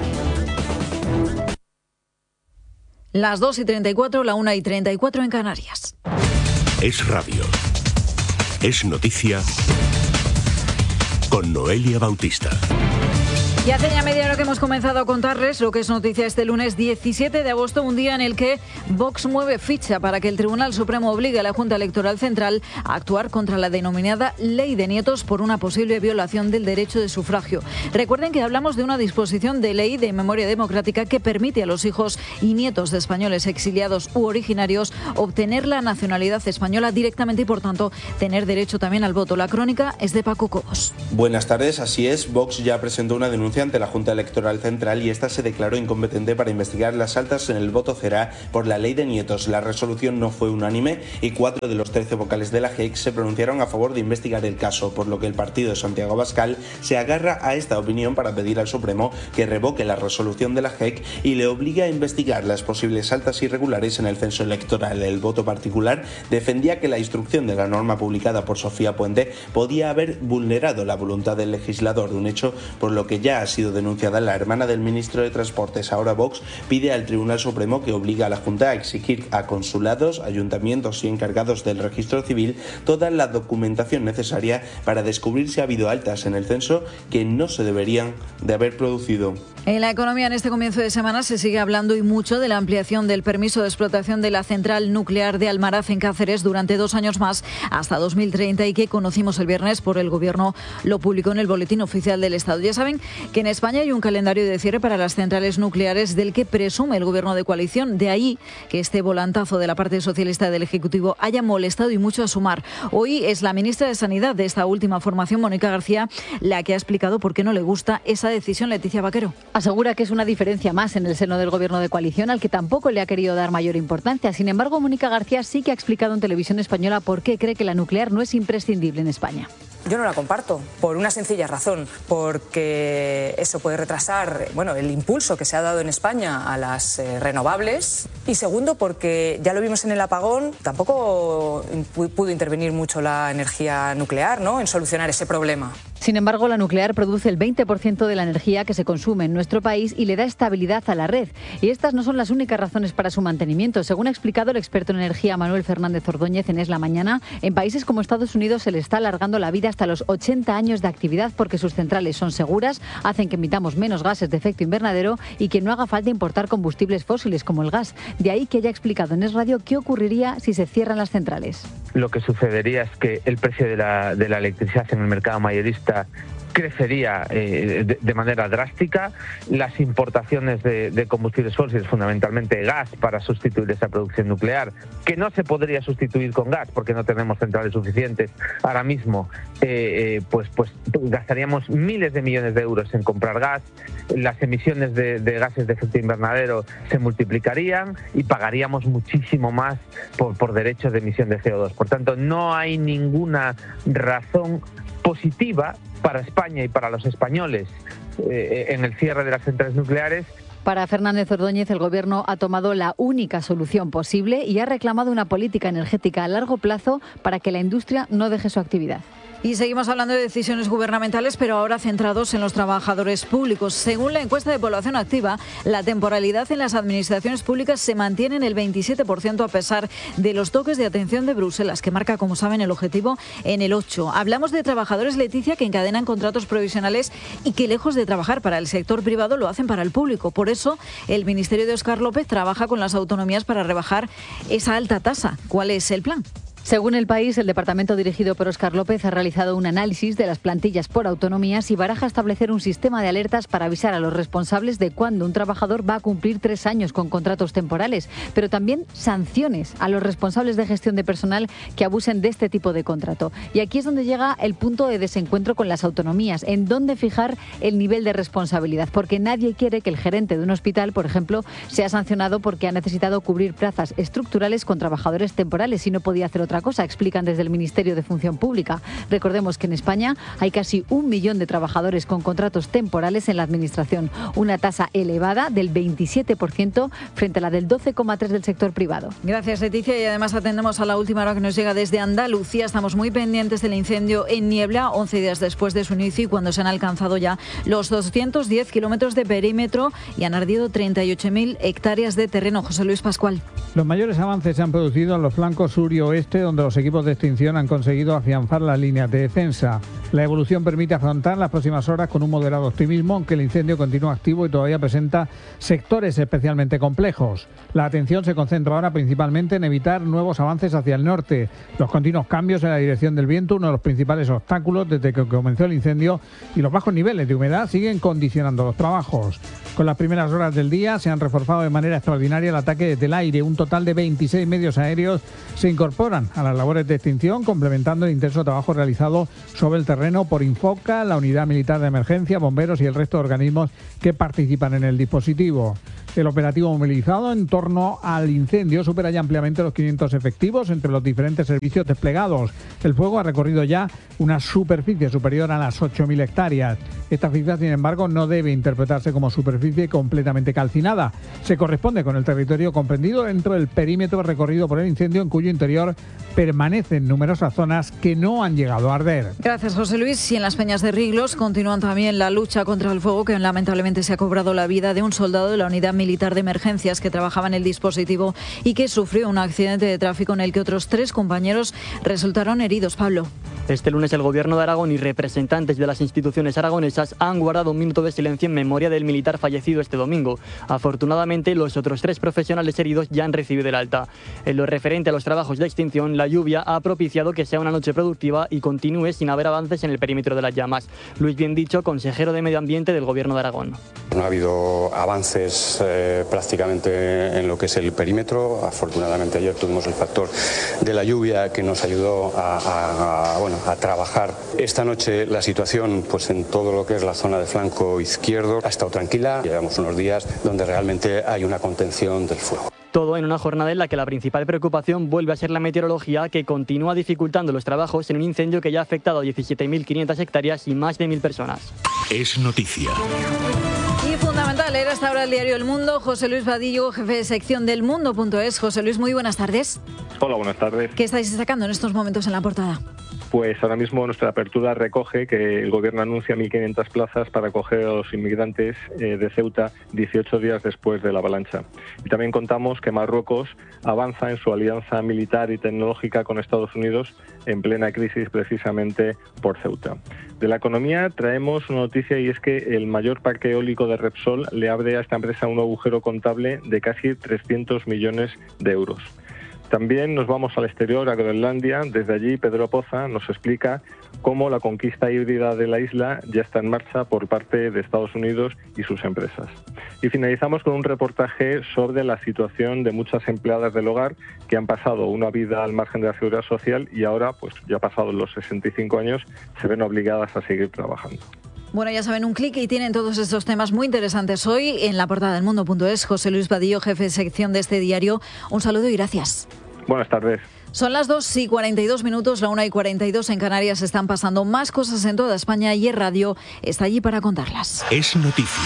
Las 2:34, la 1:34 en Canarias. Es radio. Es noticia con Noelia Bautista. Y hace ya media hora que hemos comenzado a contarles lo que es noticia este lunes 17 de agosto, un día en el que Vox mueve ficha para que el Tribunal Supremo obligue a la Junta Electoral Central a actuar contra la denominada Ley de Nietos por una posible violación del derecho de sufragio. Recuerden que hablamos de una disposición de ley de memoria democrática que permite a los hijos y nietos de españoles exiliados u originarios obtener la nacionalidad española directamente y, por tanto, tener derecho también al voto. La crónica es de Paco Cobos. Buenas tardes, así es. Vox ya presentó una denuncia ante la Junta Electoral Central y esta se declaró incompetente para investigar las altas en el voto cera por la Ley de Nietos. La resolución no fue unánime y 4 de los 13 vocales de la JEC se pronunciaron a favor de investigar el caso, por lo que el partido de Santiago Abascal se agarra a esta opinión para pedir al Supremo que revoque la resolución de la JEC y le obligue a investigar las posibles altas irregulares en el censo electoral. El voto particular defendía que la instrucción de la norma publicada por Sofía Puente podía haber vulnerado la voluntad del legislador, un hecho por lo que ya ha sido denunciada la hermana del ministro de Transportes. Ahora Vox pide al Tribunal Supremo que obligue a la Junta a exigir a consulados, ayuntamientos y encargados del registro civil toda la documentación necesaria para descubrir si ha habido altas en el censo que no se deberían de haber producido. En la economía, en este comienzo de semana se sigue hablando y mucho de la ampliación del permiso de explotación de la central nuclear de Almaraz en Cáceres durante 2 años más, hasta 2030, y que conocimos el viernes por el Gobierno, lo publicó en el Boletín Oficial del Estado. Ya saben que en España hay un calendario de cierre para las centrales nucleares del que presume el Gobierno de coalición. De ahí que este volantazo de la parte socialista del Ejecutivo haya molestado y mucho a Sumar. Hoy es la ministra de Sanidad de esta última formación, Mónica García, la que ha explicado por qué no le gusta esa decisión. Leticia Vaquero. Asegura que es una diferencia más en el seno del Gobierno de coalición al que tampoco le ha querido dar mayor importancia. Sin embargo, Mónica García sí que ha explicado en Televisión Española por qué cree que la nuclear no es imprescindible en España. Yo no la comparto, por una sencilla razón, porque eso puede retrasar el impulso que se ha dado en España a las renovables, y segundo, porque ya lo vimos en el apagón, tampoco pudo intervenir mucho la energía nuclear, ¿no?, en solucionar ese problema. Sin embargo, la nuclear produce el 20% de la energía que se consume en nuestro país y le da estabilidad a la red. Y estas no son las únicas razones para su mantenimiento. Según ha explicado el experto en energía Manuel Fernández Ordóñez en Es la Mañana, en países como Estados Unidos se le está alargando la vida hasta los 80 años de actividad porque sus centrales son seguras, hacen que emitamos menos gases de efecto invernadero y que no haga falta importar combustibles fósiles como el gas. De ahí que haya explicado en Es Radio qué ocurriría si se cierran las centrales. Lo que sucedería es que el precio de la electricidad en el mercado mayorista crecería de manera drástica. Las importaciones de combustibles fósiles, fundamentalmente gas, para sustituir esa producción nuclear, que no se podría sustituir con gas porque no tenemos centrales suficientes ahora mismo, pues gastaríamos miles de millones de euros en comprar gas, las emisiones de gases de efecto invernadero se multiplicarían y pagaríamos muchísimo más por derechos de emisión de CO2. Por tanto, no hay ninguna razón positiva para España y para los españoles en el cierre de las centrales nucleares. Para Fernández Ordóñez, el Gobierno ha tomado la única solución posible y ha reclamado una política energética a largo plazo para que la industria no deje su actividad. Y seguimos hablando de decisiones gubernamentales, pero ahora centrados en los trabajadores públicos. Según la encuesta de población activa, la temporalidad en las administraciones públicas se mantiene en el 27% a pesar de los toques de atención de Bruselas, que marca, como saben, el objetivo en el 8%. Hablamos de trabajadores, Leticia, que encadenan contratos provisionales y que, lejos de trabajar para el sector privado, lo hacen para el público. Por eso, el Ministerio de Óscar López trabaja con las autonomías para rebajar esa alta tasa. ¿Cuál es el plan? Según El País, el departamento dirigido por Óscar López ha realizado un análisis de las plantillas por autonomías y baraja establecer un sistema de alertas para avisar a los responsables de cuándo un trabajador va a cumplir 3 años con contratos temporales, pero también sanciones a los responsables de gestión de personal que abusen de este tipo de contrato. Y aquí es donde llega el punto de desencuentro con las autonomías, en dónde fijar el nivel de responsabilidad, porque nadie quiere que el gerente de un hospital, por ejemplo, sea sancionado porque ha necesitado cubrir plazas estructurales con trabajadores temporales y no podía hacer otra cosa, explican desde el Ministerio de Función Pública. Recordemos que en España hay casi 1 millón de trabajadores con contratos temporales en la Administración, una tasa elevada del 27% frente a la del 12,3% del sector privado. Gracias, Leticia, y además atendemos a la última hora que nos llega desde Andalucía. Estamos muy pendientes del incendio en Niebla, 11 días después de su inicio y cuando se han alcanzado ya los 210 kilómetros de perímetro y han ardido 38.000 hectáreas de terreno. José Luis Pascual. Los mayores avances se han producido en los flancos sur y oeste, donde los equipos de extinción han conseguido afianzar las líneas de defensa. La evolución permite afrontar las próximas horas con un moderado optimismo, aunque el incendio continúa activo y todavía presenta sectores especialmente complejos. La atención se concentra ahora principalmente en evitar nuevos avances hacia el norte. Los continuos cambios en la dirección del viento, uno de los principales obstáculos desde que comenzó el incendio, y los bajos niveles de humedad siguen condicionando los trabajos. Con las primeras horas del día se han reforzado de manera extraordinaria el ataque desde el aire. Un total de 26 medios aéreos se incorporan a las labores de extinción, complementando el intenso trabajo realizado sobre el terreno por Infoca, la Unidad Militar de Emergencia, bomberos y el resto de organismos que participan en el dispositivo. El operativo movilizado en torno al incendio supera ya ampliamente los 500 efectivos entre los diferentes servicios desplegados. El fuego ha recorrido ya una superficie superior a las 8.000 hectáreas. Esta cifra, sin embargo, no debe interpretarse como superficie completamente calcinada. Se corresponde con el territorio comprendido dentro del perímetro recorrido por el incendio, en cuyo interior permanecen numerosas zonas que no han llegado a arder. Gracias, José Luis. Y en las Peñas de Riglos continúan también la lucha contra el fuego, que lamentablemente se ha cobrado la vida de un soldado de la Unidad Militar de Emergencias que trabajaba en el dispositivo y que sufrió un accidente de tráfico en el que otros 3 compañeros resultaron heridos. Pablo. Este lunes el Gobierno de Aragón y representantes de las instituciones aragonesas han guardado un minuto de silencio en memoria del militar fallecido este domingo. Afortunadamente, los otros 3 profesionales heridos ya han recibido el alta. En lo referente a los trabajos de extinción, la lluvia ha propiciado que sea una noche productiva y continúe sin haber avances en el perímetro de las llamas. Luis Biendicho, consejero de Medio Ambiente del Gobierno de Aragón. No ha habido avances prácticamente en lo que es el perímetro. Afortunadamente ayer tuvimos el factor de la lluvia que nos ayudó a trabajar. Esta noche la situación, pues en todo lo que es la zona de flanco izquierdo, ha estado tranquila. Llevamos unos días donde realmente hay una contención del fuego. Todo en una jornada en la que la principal preocupación vuelve a ser la meteorología, que continúa dificultando los trabajos en un incendio que ya ha afectado a 17.500 hectáreas y más de 1.000 personas. Es noticia. Y fundamental, era hasta ahora el diario El Mundo. José Luis Vadillo, jefe de sección del Mundo.es. José Luis, muy buenas tardes. Hola, buenas tardes. ¿Qué estáis destacando en estos momentos en la portada? Pues ahora mismo nuestra apertura recoge que el Gobierno anuncia 1.500 plazas para acoger a los inmigrantes de Ceuta 18 días después de la avalancha. Y también contamos que Marruecos avanza en su alianza militar y tecnológica con Estados Unidos en plena crisis precisamente por Ceuta. De la economía traemos una noticia, y es que el mayor parque eólico de Repsol le abre a esta empresa un agujero contable de casi 300 millones de euros. También nos vamos al exterior, a Groenlandia. Desde allí, Pedro Poza nos explica cómo la conquista híbrida de la isla ya está en marcha por parte de Estados Unidos y sus empresas. Y finalizamos con un reportaje sobre la situación de muchas empleadas del hogar que han pasado una vida al margen de la seguridad social y ahora, pues ya pasados los 65 años, se ven obligadas a seguir trabajando. Bueno, ya saben, un clic y tienen todos estos temas muy interesantes hoy en la portada del Mundo.es. José Luis Vadillo, jefe de sección de este diario. Un saludo y gracias. Buenas tardes. Son las 2:42, la 1:42 en Canarias. Están pasando más cosas en toda España y Radio está allí para contarlas. Es noticia.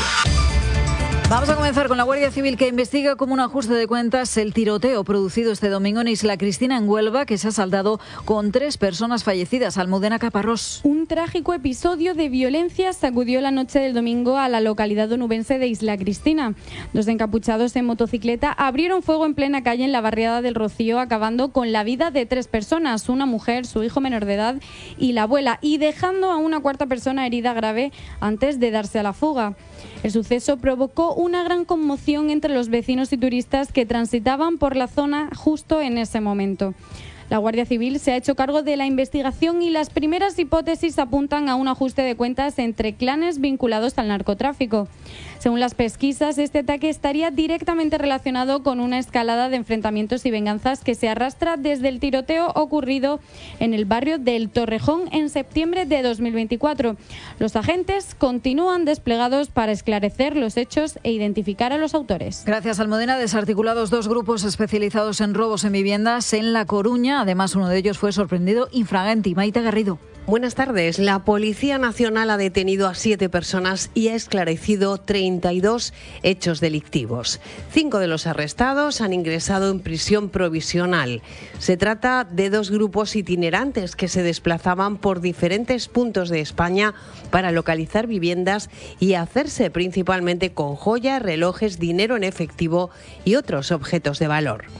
Vamos a comenzar con la Guardia Civil, que investiga como un ajuste de cuentas el tiroteo producido este domingo en Isla Cristina, en Huelva, que se ha saldado con 3 personas fallecidas. Almudena Caparrós. Un trágico episodio de violencia sacudió la noche del domingo a la localidad onubense de Isla Cristina. 2 encapuchados en motocicleta abrieron fuego en plena calle en la barriada del Rocío, acabando con la vida de 3 personas, una mujer, su hijo menor de edad y la abuela, y dejando a una 4ª persona herida grave antes de darse a la fuga. El suceso provocó una gran conmoción entre los vecinos y turistas que transitaban por la zona justo en ese momento. La Guardia Civil se ha hecho cargo de la investigación y las primeras hipótesis apuntan a un ajuste de cuentas entre clanes vinculados al narcotráfico. Según las pesquisas, este ataque estaría directamente relacionado con una escalada de enfrentamientos y venganzas que se arrastra desde el tiroteo ocurrido en el barrio del Torrejón en septiembre de 2024. Los agentes continúan desplegados para esclarecer los hechos e identificar a los autores. Gracias, Almudena. Desarticulados 2 grupos especializados en robos en viviendas en La Coruña. Además, uno de ellos fue sorprendido infraganti. Maite Garrido. Buenas tardes. La Policía Nacional ha detenido a 7 personas y ha esclarecido 32 hechos delictivos. 5 de los arrestados han ingresado en prisión provisional. Se trata de 2 grupos itinerantes que se desplazaban por diferentes puntos de España para localizar viviendas y hacerse principalmente con joyas, relojes, dinero en efectivo y otros objetos de valor.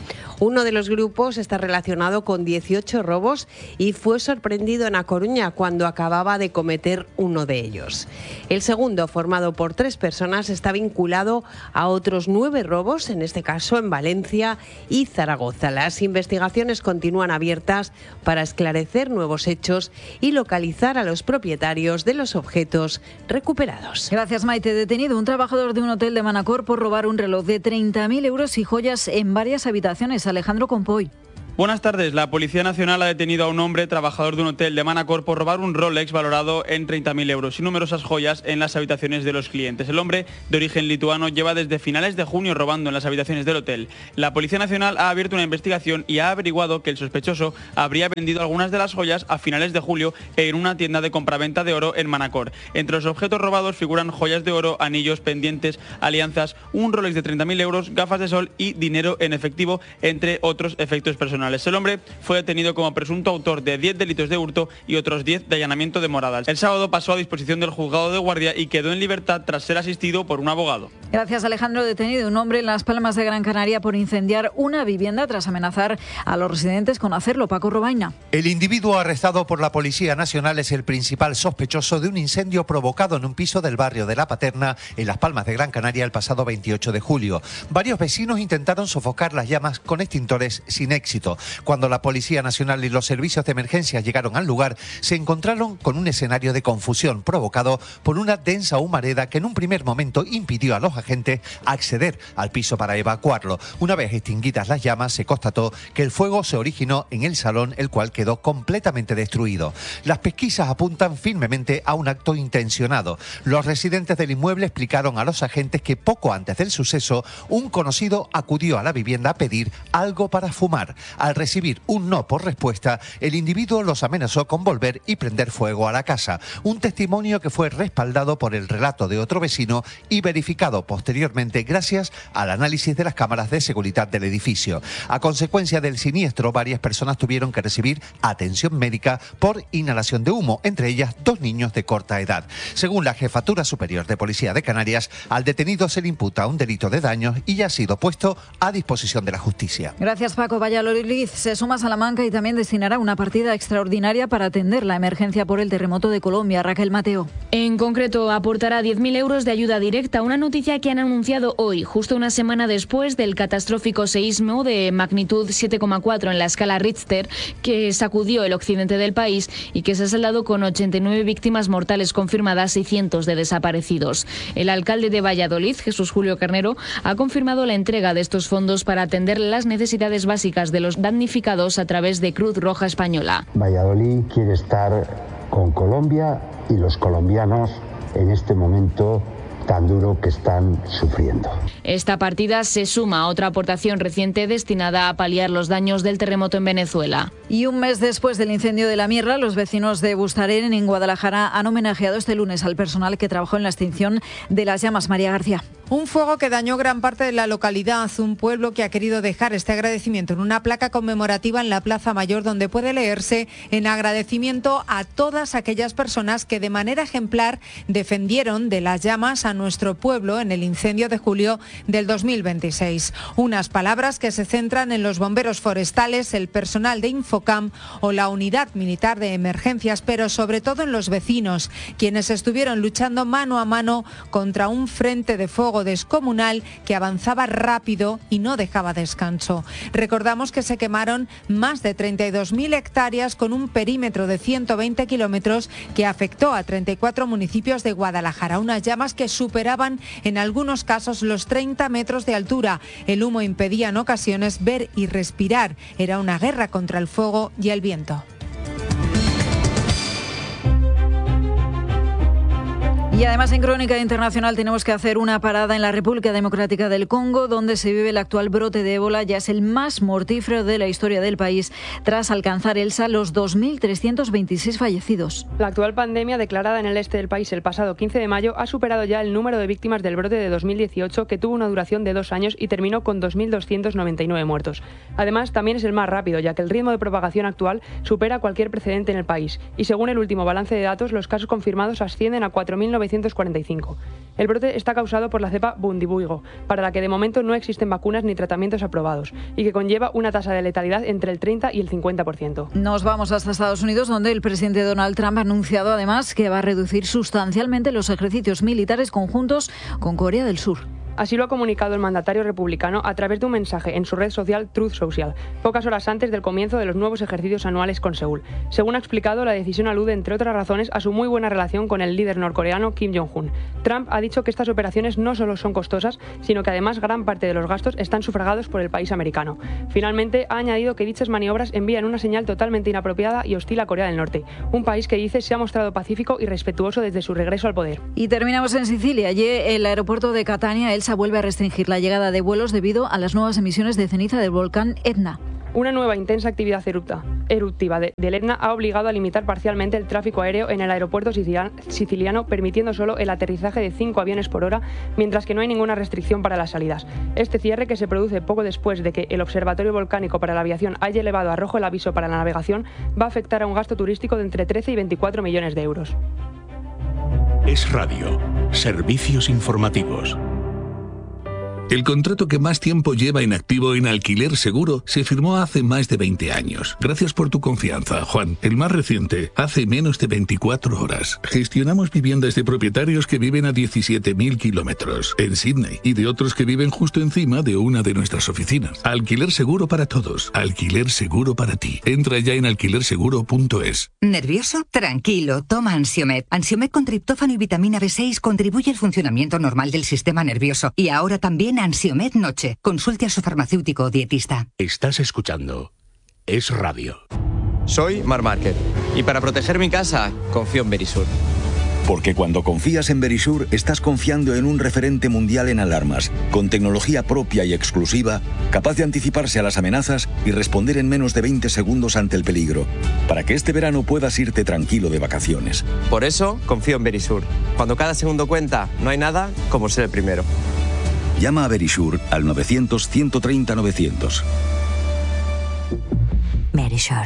Uno de los grupos está relacionado con 18 robos y fue sorprendido en A Coruña cuando acababa de cometer uno de ellos. El segundo, formado por 3 personas, está vinculado a otros 9 robos, en este caso en Valencia y Zaragoza. Las investigaciones continúan abiertas para esclarecer nuevos hechos y localizar a los propietarios de los objetos recuperados. Gracias, Maite. Detenido un trabajador de un hotel de Manacor por robar un reloj de 30.000 euros y joyas en varias habitaciones. Alejandro Compoy. Buenas tardes. La Policía Nacional ha detenido a un hombre trabajador de un hotel de Manacor por robar un Rolex valorado en 30.000 euros y numerosas joyas en las habitaciones de los clientes. El hombre, de origen lituano, lleva desde finales de junio robando en las habitaciones del hotel. La Policía Nacional ha abierto una investigación y ha averiguado que el sospechoso habría vendido algunas de las joyas a finales de julio en una tienda de compraventa de oro en Manacor. Entre los objetos robados figuran joyas de oro, anillos, pendientes, alianzas, un Rolex de 30.000 euros, gafas de sol y dinero en efectivo, entre otros efectos personales. El hombre fue detenido como presunto autor de 10 delitos de hurto y otros 10 de allanamiento de moradas. El sábado pasó a disposición del juzgado de guardia y quedó en libertad tras ser asistido por un abogado. Gracias, Alejandro. Detenido un hombre en Las Palmas de Gran Canaria por incendiar una vivienda tras amenazar a los residentes con hacerlo. Paco Robaina. El individuo arrestado por la Policía Nacional es el principal sospechoso de un incendio provocado en un piso del barrio de La Paterna, en Las Palmas de Gran Canaria, el pasado 28 de julio. Varios vecinos intentaron sofocar las llamas con extintores sin éxito. Cuando la Policía Nacional y los servicios de emergencia llegaron al lugar, se encontraron con un escenario de confusión provocado por una densa humareda que en un primer momento impidió a los agentes acceder al piso para evacuarlo. Una vez extinguidas las llamas, se constató que el fuego se originó en el salón, el cual quedó completamente destruido. Las pesquisas apuntan firmemente a un acto intencionado. Los residentes del inmueble explicaron a los agentes que poco antes del suceso, un conocido acudió a la vivienda a pedir algo para fumar. Al recibir un no por respuesta, el individuo los amenazó con volver y prender fuego a la casa. Un testimonio que fue respaldado por el relato de otro vecino y verificado posteriormente gracias al análisis de las cámaras de seguridad del edificio. A consecuencia del siniestro, varias personas tuvieron que recibir atención médica por inhalación de humo, entre ellas 2 niños de corta edad. Según la Jefatura Superior de Policía de Canarias, al detenido se le imputa un delito de daños y ya ha sido puesto a disposición de la justicia. Gracias, Paco. Valladolid se suma a Salamanca y también destinará una partida extraordinaria para atender la emergencia por el terremoto de Colombia. Raquel Mateo. En concreto, aportará 10.000 euros de ayuda directa, una noticia que han anunciado hoy, justo una semana después del catastrófico seísmo de magnitud 7,4 en la escala Richter, que sacudió el occidente del país y que se ha saldado con 89 víctimas mortales confirmadas y cientos de desaparecidos. El alcalde de Valladolid, Jesús Julio Carnero, ha confirmado la entrega de estos fondos para atender las necesidades básicas de los damnificados a través de Cruz Roja Española. Valladolid quiere estar con Colombia y los colombianos en este momento tan duro que están sufriendo. Esta partida se suma a otra aportación reciente destinada a paliar los daños del terremoto en Venezuela. Y un mes después del incendio de La Mierra, los vecinos de Bustarén, en Guadalajara, han homenajeado este lunes al personal que trabajó en la extinción de las llamas. María García. Un fuego que dañó gran parte de la localidad, un pueblo que ha querido dejar este agradecimiento en una placa conmemorativa en la Plaza Mayor, donde puede leerse: en agradecimiento a todas aquellas personas que de manera ejemplar defendieron de las llamas a nuestro pueblo en el incendio de julio del 2026. Unas palabras que se centran en los bomberos forestales, el personal de Infocam o la unidad militar de emergencias, pero sobre todo en los vecinos, quienes estuvieron luchando mano a mano contra un frente de fuego descomunal que avanzaba rápido y no dejaba descanso. Recordamos que se quemaron más de 32.000 hectáreas con un perímetro de 120 kilómetros que afectó a 34 municipios de Guadalajara. Unas llamas que superaban en algunos casos los 30 metros de altura. El humo impedía en ocasiones ver y respirar. Era una guerra contra el fuego y el viento. Y además, en Crónica Internacional tenemos que hacer una parada en la República Democrática del Congo, donde se vive el actual brote de ébola. Ya es el más mortífero de la historia del país, tras alcanzar Elsa los 2.326 fallecidos. La actual pandemia, declarada en el este del país el pasado 15 de mayo, ha superado ya el número de víctimas del brote de 2018, que tuvo una duración de 2 años y terminó con 2.299 muertos. Además, también es el más rápido, ya que el ritmo de propagación actual supera cualquier precedente en el país. Y según el último balance de datos, los casos confirmados ascienden a 4.900 1945. El brote está causado por la cepa Bundibugyo, para la que de momento no existen vacunas ni tratamientos aprobados, y que conlleva una tasa de letalidad entre el 30 y el 50%. Nos vamos hasta Estados Unidos, donde el presidente Donald Trump ha anunciado además que va a reducir sustancialmente los ejercicios militares conjuntos con Corea del Sur. Así lo ha comunicado el mandatario republicano a través de un mensaje en su red social Truth Social, pocas horas antes del comienzo de los nuevos ejercicios anuales con Seúl. Según ha explicado, la decisión alude, entre otras razones, a su muy buena relación con el líder norcoreano Kim Jong-un. Trump ha dicho que estas operaciones no solo son costosas, sino que además gran parte de los gastos están sufragados por el país americano. Finalmente, ha añadido que dichas maniobras envían una señal totalmente inapropiada y hostil a Corea del Norte, un país que dice se ha mostrado pacífico y respetuoso desde su regreso al poder. Y terminamos en Sicilia. Allí, el aeropuerto de Catania, vuelve a restringir la llegada de vuelos debido a las nuevas emisiones de ceniza del volcán Etna. Una nueva intensa actividad eruptiva del Etna ha obligado a limitar parcialmente el tráfico aéreo en el aeropuerto siciliano, permitiendo solo el aterrizaje de 5 aviones por hora, mientras que no hay ninguna restricción para las salidas. Este cierre, que se produce poco después de que el Observatorio Volcánico para la Aviación haya elevado a rojo el aviso para la navegación, va a afectar a un gasto turístico de entre 13 y 24 millones de euros. Es Radio. Servicios informativos. El contrato que más tiempo lleva en activo en Alquiler Seguro se firmó hace más de 20 años. Gracias por tu confianza, Juan. El más reciente, hace menos de 24 horas. Gestionamos viviendas de propietarios que viven a 17.000 kilómetros en Sydney y de otros que viven justo encima de una de nuestras oficinas. Alquiler Seguro para todos. Alquiler Seguro para ti. Entra ya en alquilerseguro.es. ¿Nervioso? Tranquilo, toma Ansiomed. Ansiomed con triptófano y vitamina B6 contribuye al funcionamiento normal del sistema nervioso. Y ahora también Ansiomed Noche. Consulte a su farmacéutico o dietista. Estás escuchando Es Radio. Soy Mar Márquez y para proteger mi casa confío en Verisur. Porque cuando confías en Verisur estás confiando en un referente mundial en alarmas, con tecnología propia y exclusiva, capaz de anticiparse a las amenazas y responder en menos de 20 segundos ante el peligro, para que este verano puedas irte tranquilo de vacaciones. Por eso confío en Verisur. Cuando cada segundo cuenta, no hay nada como ser el primero. Llama a Verisur al 900-130-900. Verisur.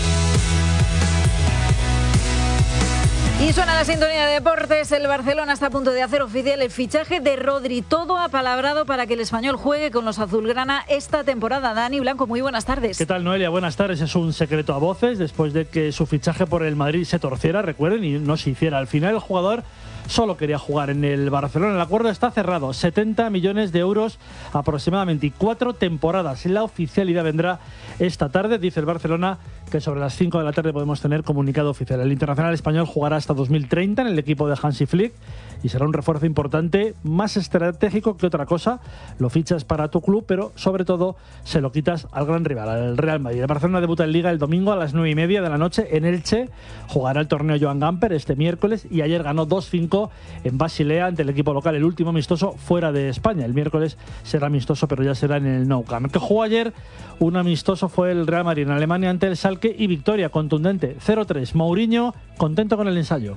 Y suena la sintonía de deportes. El Barcelona está a punto de hacer oficial el fichaje de Rodri. Todo apalabrado para que el español juegue con los azulgrana esta temporada. Dani Blanco, muy buenas tardes. ¿Qué tal, Noelia? Buenas tardes. Es un secreto a voces después de que su fichaje por el Madrid se torciera, recuerden, y no se hiciera. Al final el jugador solo quería jugar en el Barcelona. El acuerdo está cerrado. 70 millones de euros aproximadamente y 4 temporadas. La oficialidad vendrá esta tarde. Dice el Barcelona que sobre las 5 de la tarde podemos tener comunicado oficial. El internacional español jugará hasta 2030 en el equipo de Hansi Flick y será un refuerzo importante, más estratégico que otra cosa. Lo fichas para tu club, pero sobre todo se lo quitas al gran rival, al Real Madrid. El Barcelona debuta en Liga el domingo a las 9:30 de la noche en Elche. Jugará el torneo Joan Gamper este miércoles y ayer ganó 2-5 en Basilea ante el equipo local, el último amistoso fuera de España. El miércoles será amistoso, pero ya será en el Nou Camp. El que jugó ayer un amistoso fue el Real Madrid en Alemania ante el Schalke y victoria contundente 0-3. Mourinho contento con el ensayo.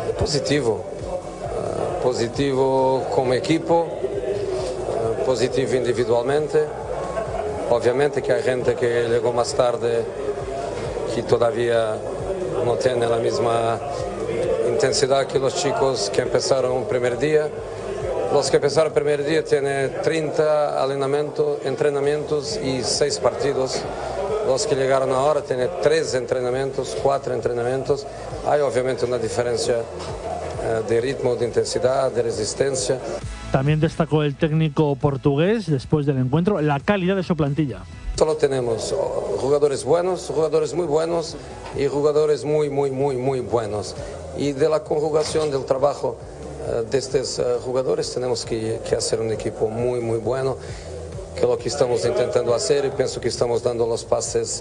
Positivo como equipo, positivo individualmente. Obviamente que hay gente que llegó más tarde que todavía no tiene la misma intensidad que los chicos que empezaron el primer día. Los que empezaron el primer día tienen 30 entrenamientos y 6 partidos. Los que llegaron ahora tienen 3 entrenamientos, 4 entrenamientos. Hay obviamente una diferencia de ritmo, de intensidad, de resistencia. También destacó el técnico portugués después del encuentro la calidad de su plantilla. Solo tenemos jugadores buenos, jugadores muy buenos y jugadores muy buenos. Y de la conjugación del trabajo de estos jugadores tenemos que hacer un equipo muy bueno, que es lo que estamos intentando hacer y pienso que estamos dando los pases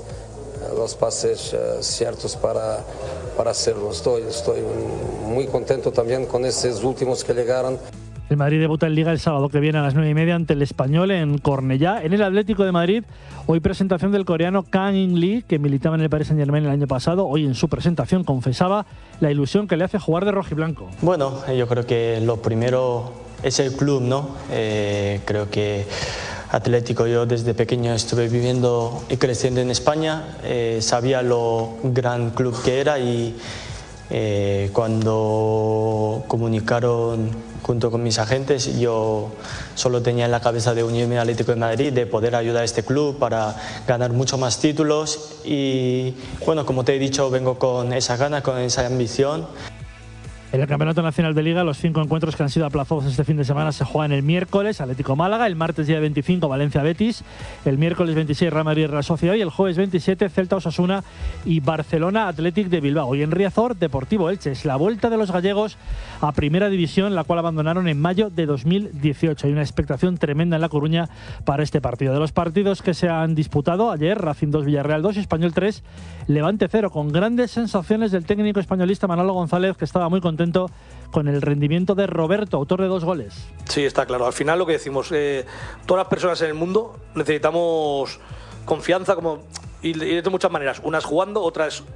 ciertos para hacerlo. Estoy muy contento también con estos últimos que llegaron. El Madrid debuta en Liga el sábado que viene a las 9:30 ante el Español en Cornellá. En el Atlético de Madrid, hoy presentación del coreano Kang In-lee, que militaba en el Paris Saint-Germain el año pasado. Hoy en su presentación confesaba la ilusión que le hace jugar de rojiblanco. Bueno, yo creo que lo primero es el club, ¿no? Creo que Atlético, yo desde pequeño estuve viviendo y creciendo en España, sabía lo gran club que era y Cuando comunicaron junto con mis agentes, yo solo tenía en la cabeza de unirme al Atlético de Madrid, de poder ayudar a este club para ganar muchos más títulos y bueno, como te he dicho, vengo con esa ganas, con esa ambición. En el Campeonato Nacional de Liga, los 5 encuentros que han sido aplazados este fin de semana se juegan el miércoles, Atlético Málaga, el martes día 25, Valencia Betis, el miércoles 26, Real Madrid Real Sociedad y el jueves 27, Celta Osasuna y Barcelona Athletic de Bilbao. Y en Riazor, Deportivo Elche. Es la vuelta de los gallegos a Primera División, la cual abandonaron en mayo de 2018. Hay una expectación tremenda en La Coruña para este partido. De los partidos que se han disputado ayer, Racing 2, Villarreal 2, Español 3, Levante 0, con grandes sensaciones del técnico españolista Manolo González, que estaba muy contento con el rendimiento de Roberto, autor de 2 goles. Sí, está claro. Al final lo que decimos, todas las personas en el mundo necesitamos confianza y de muchas maneras. Unas jugando, otras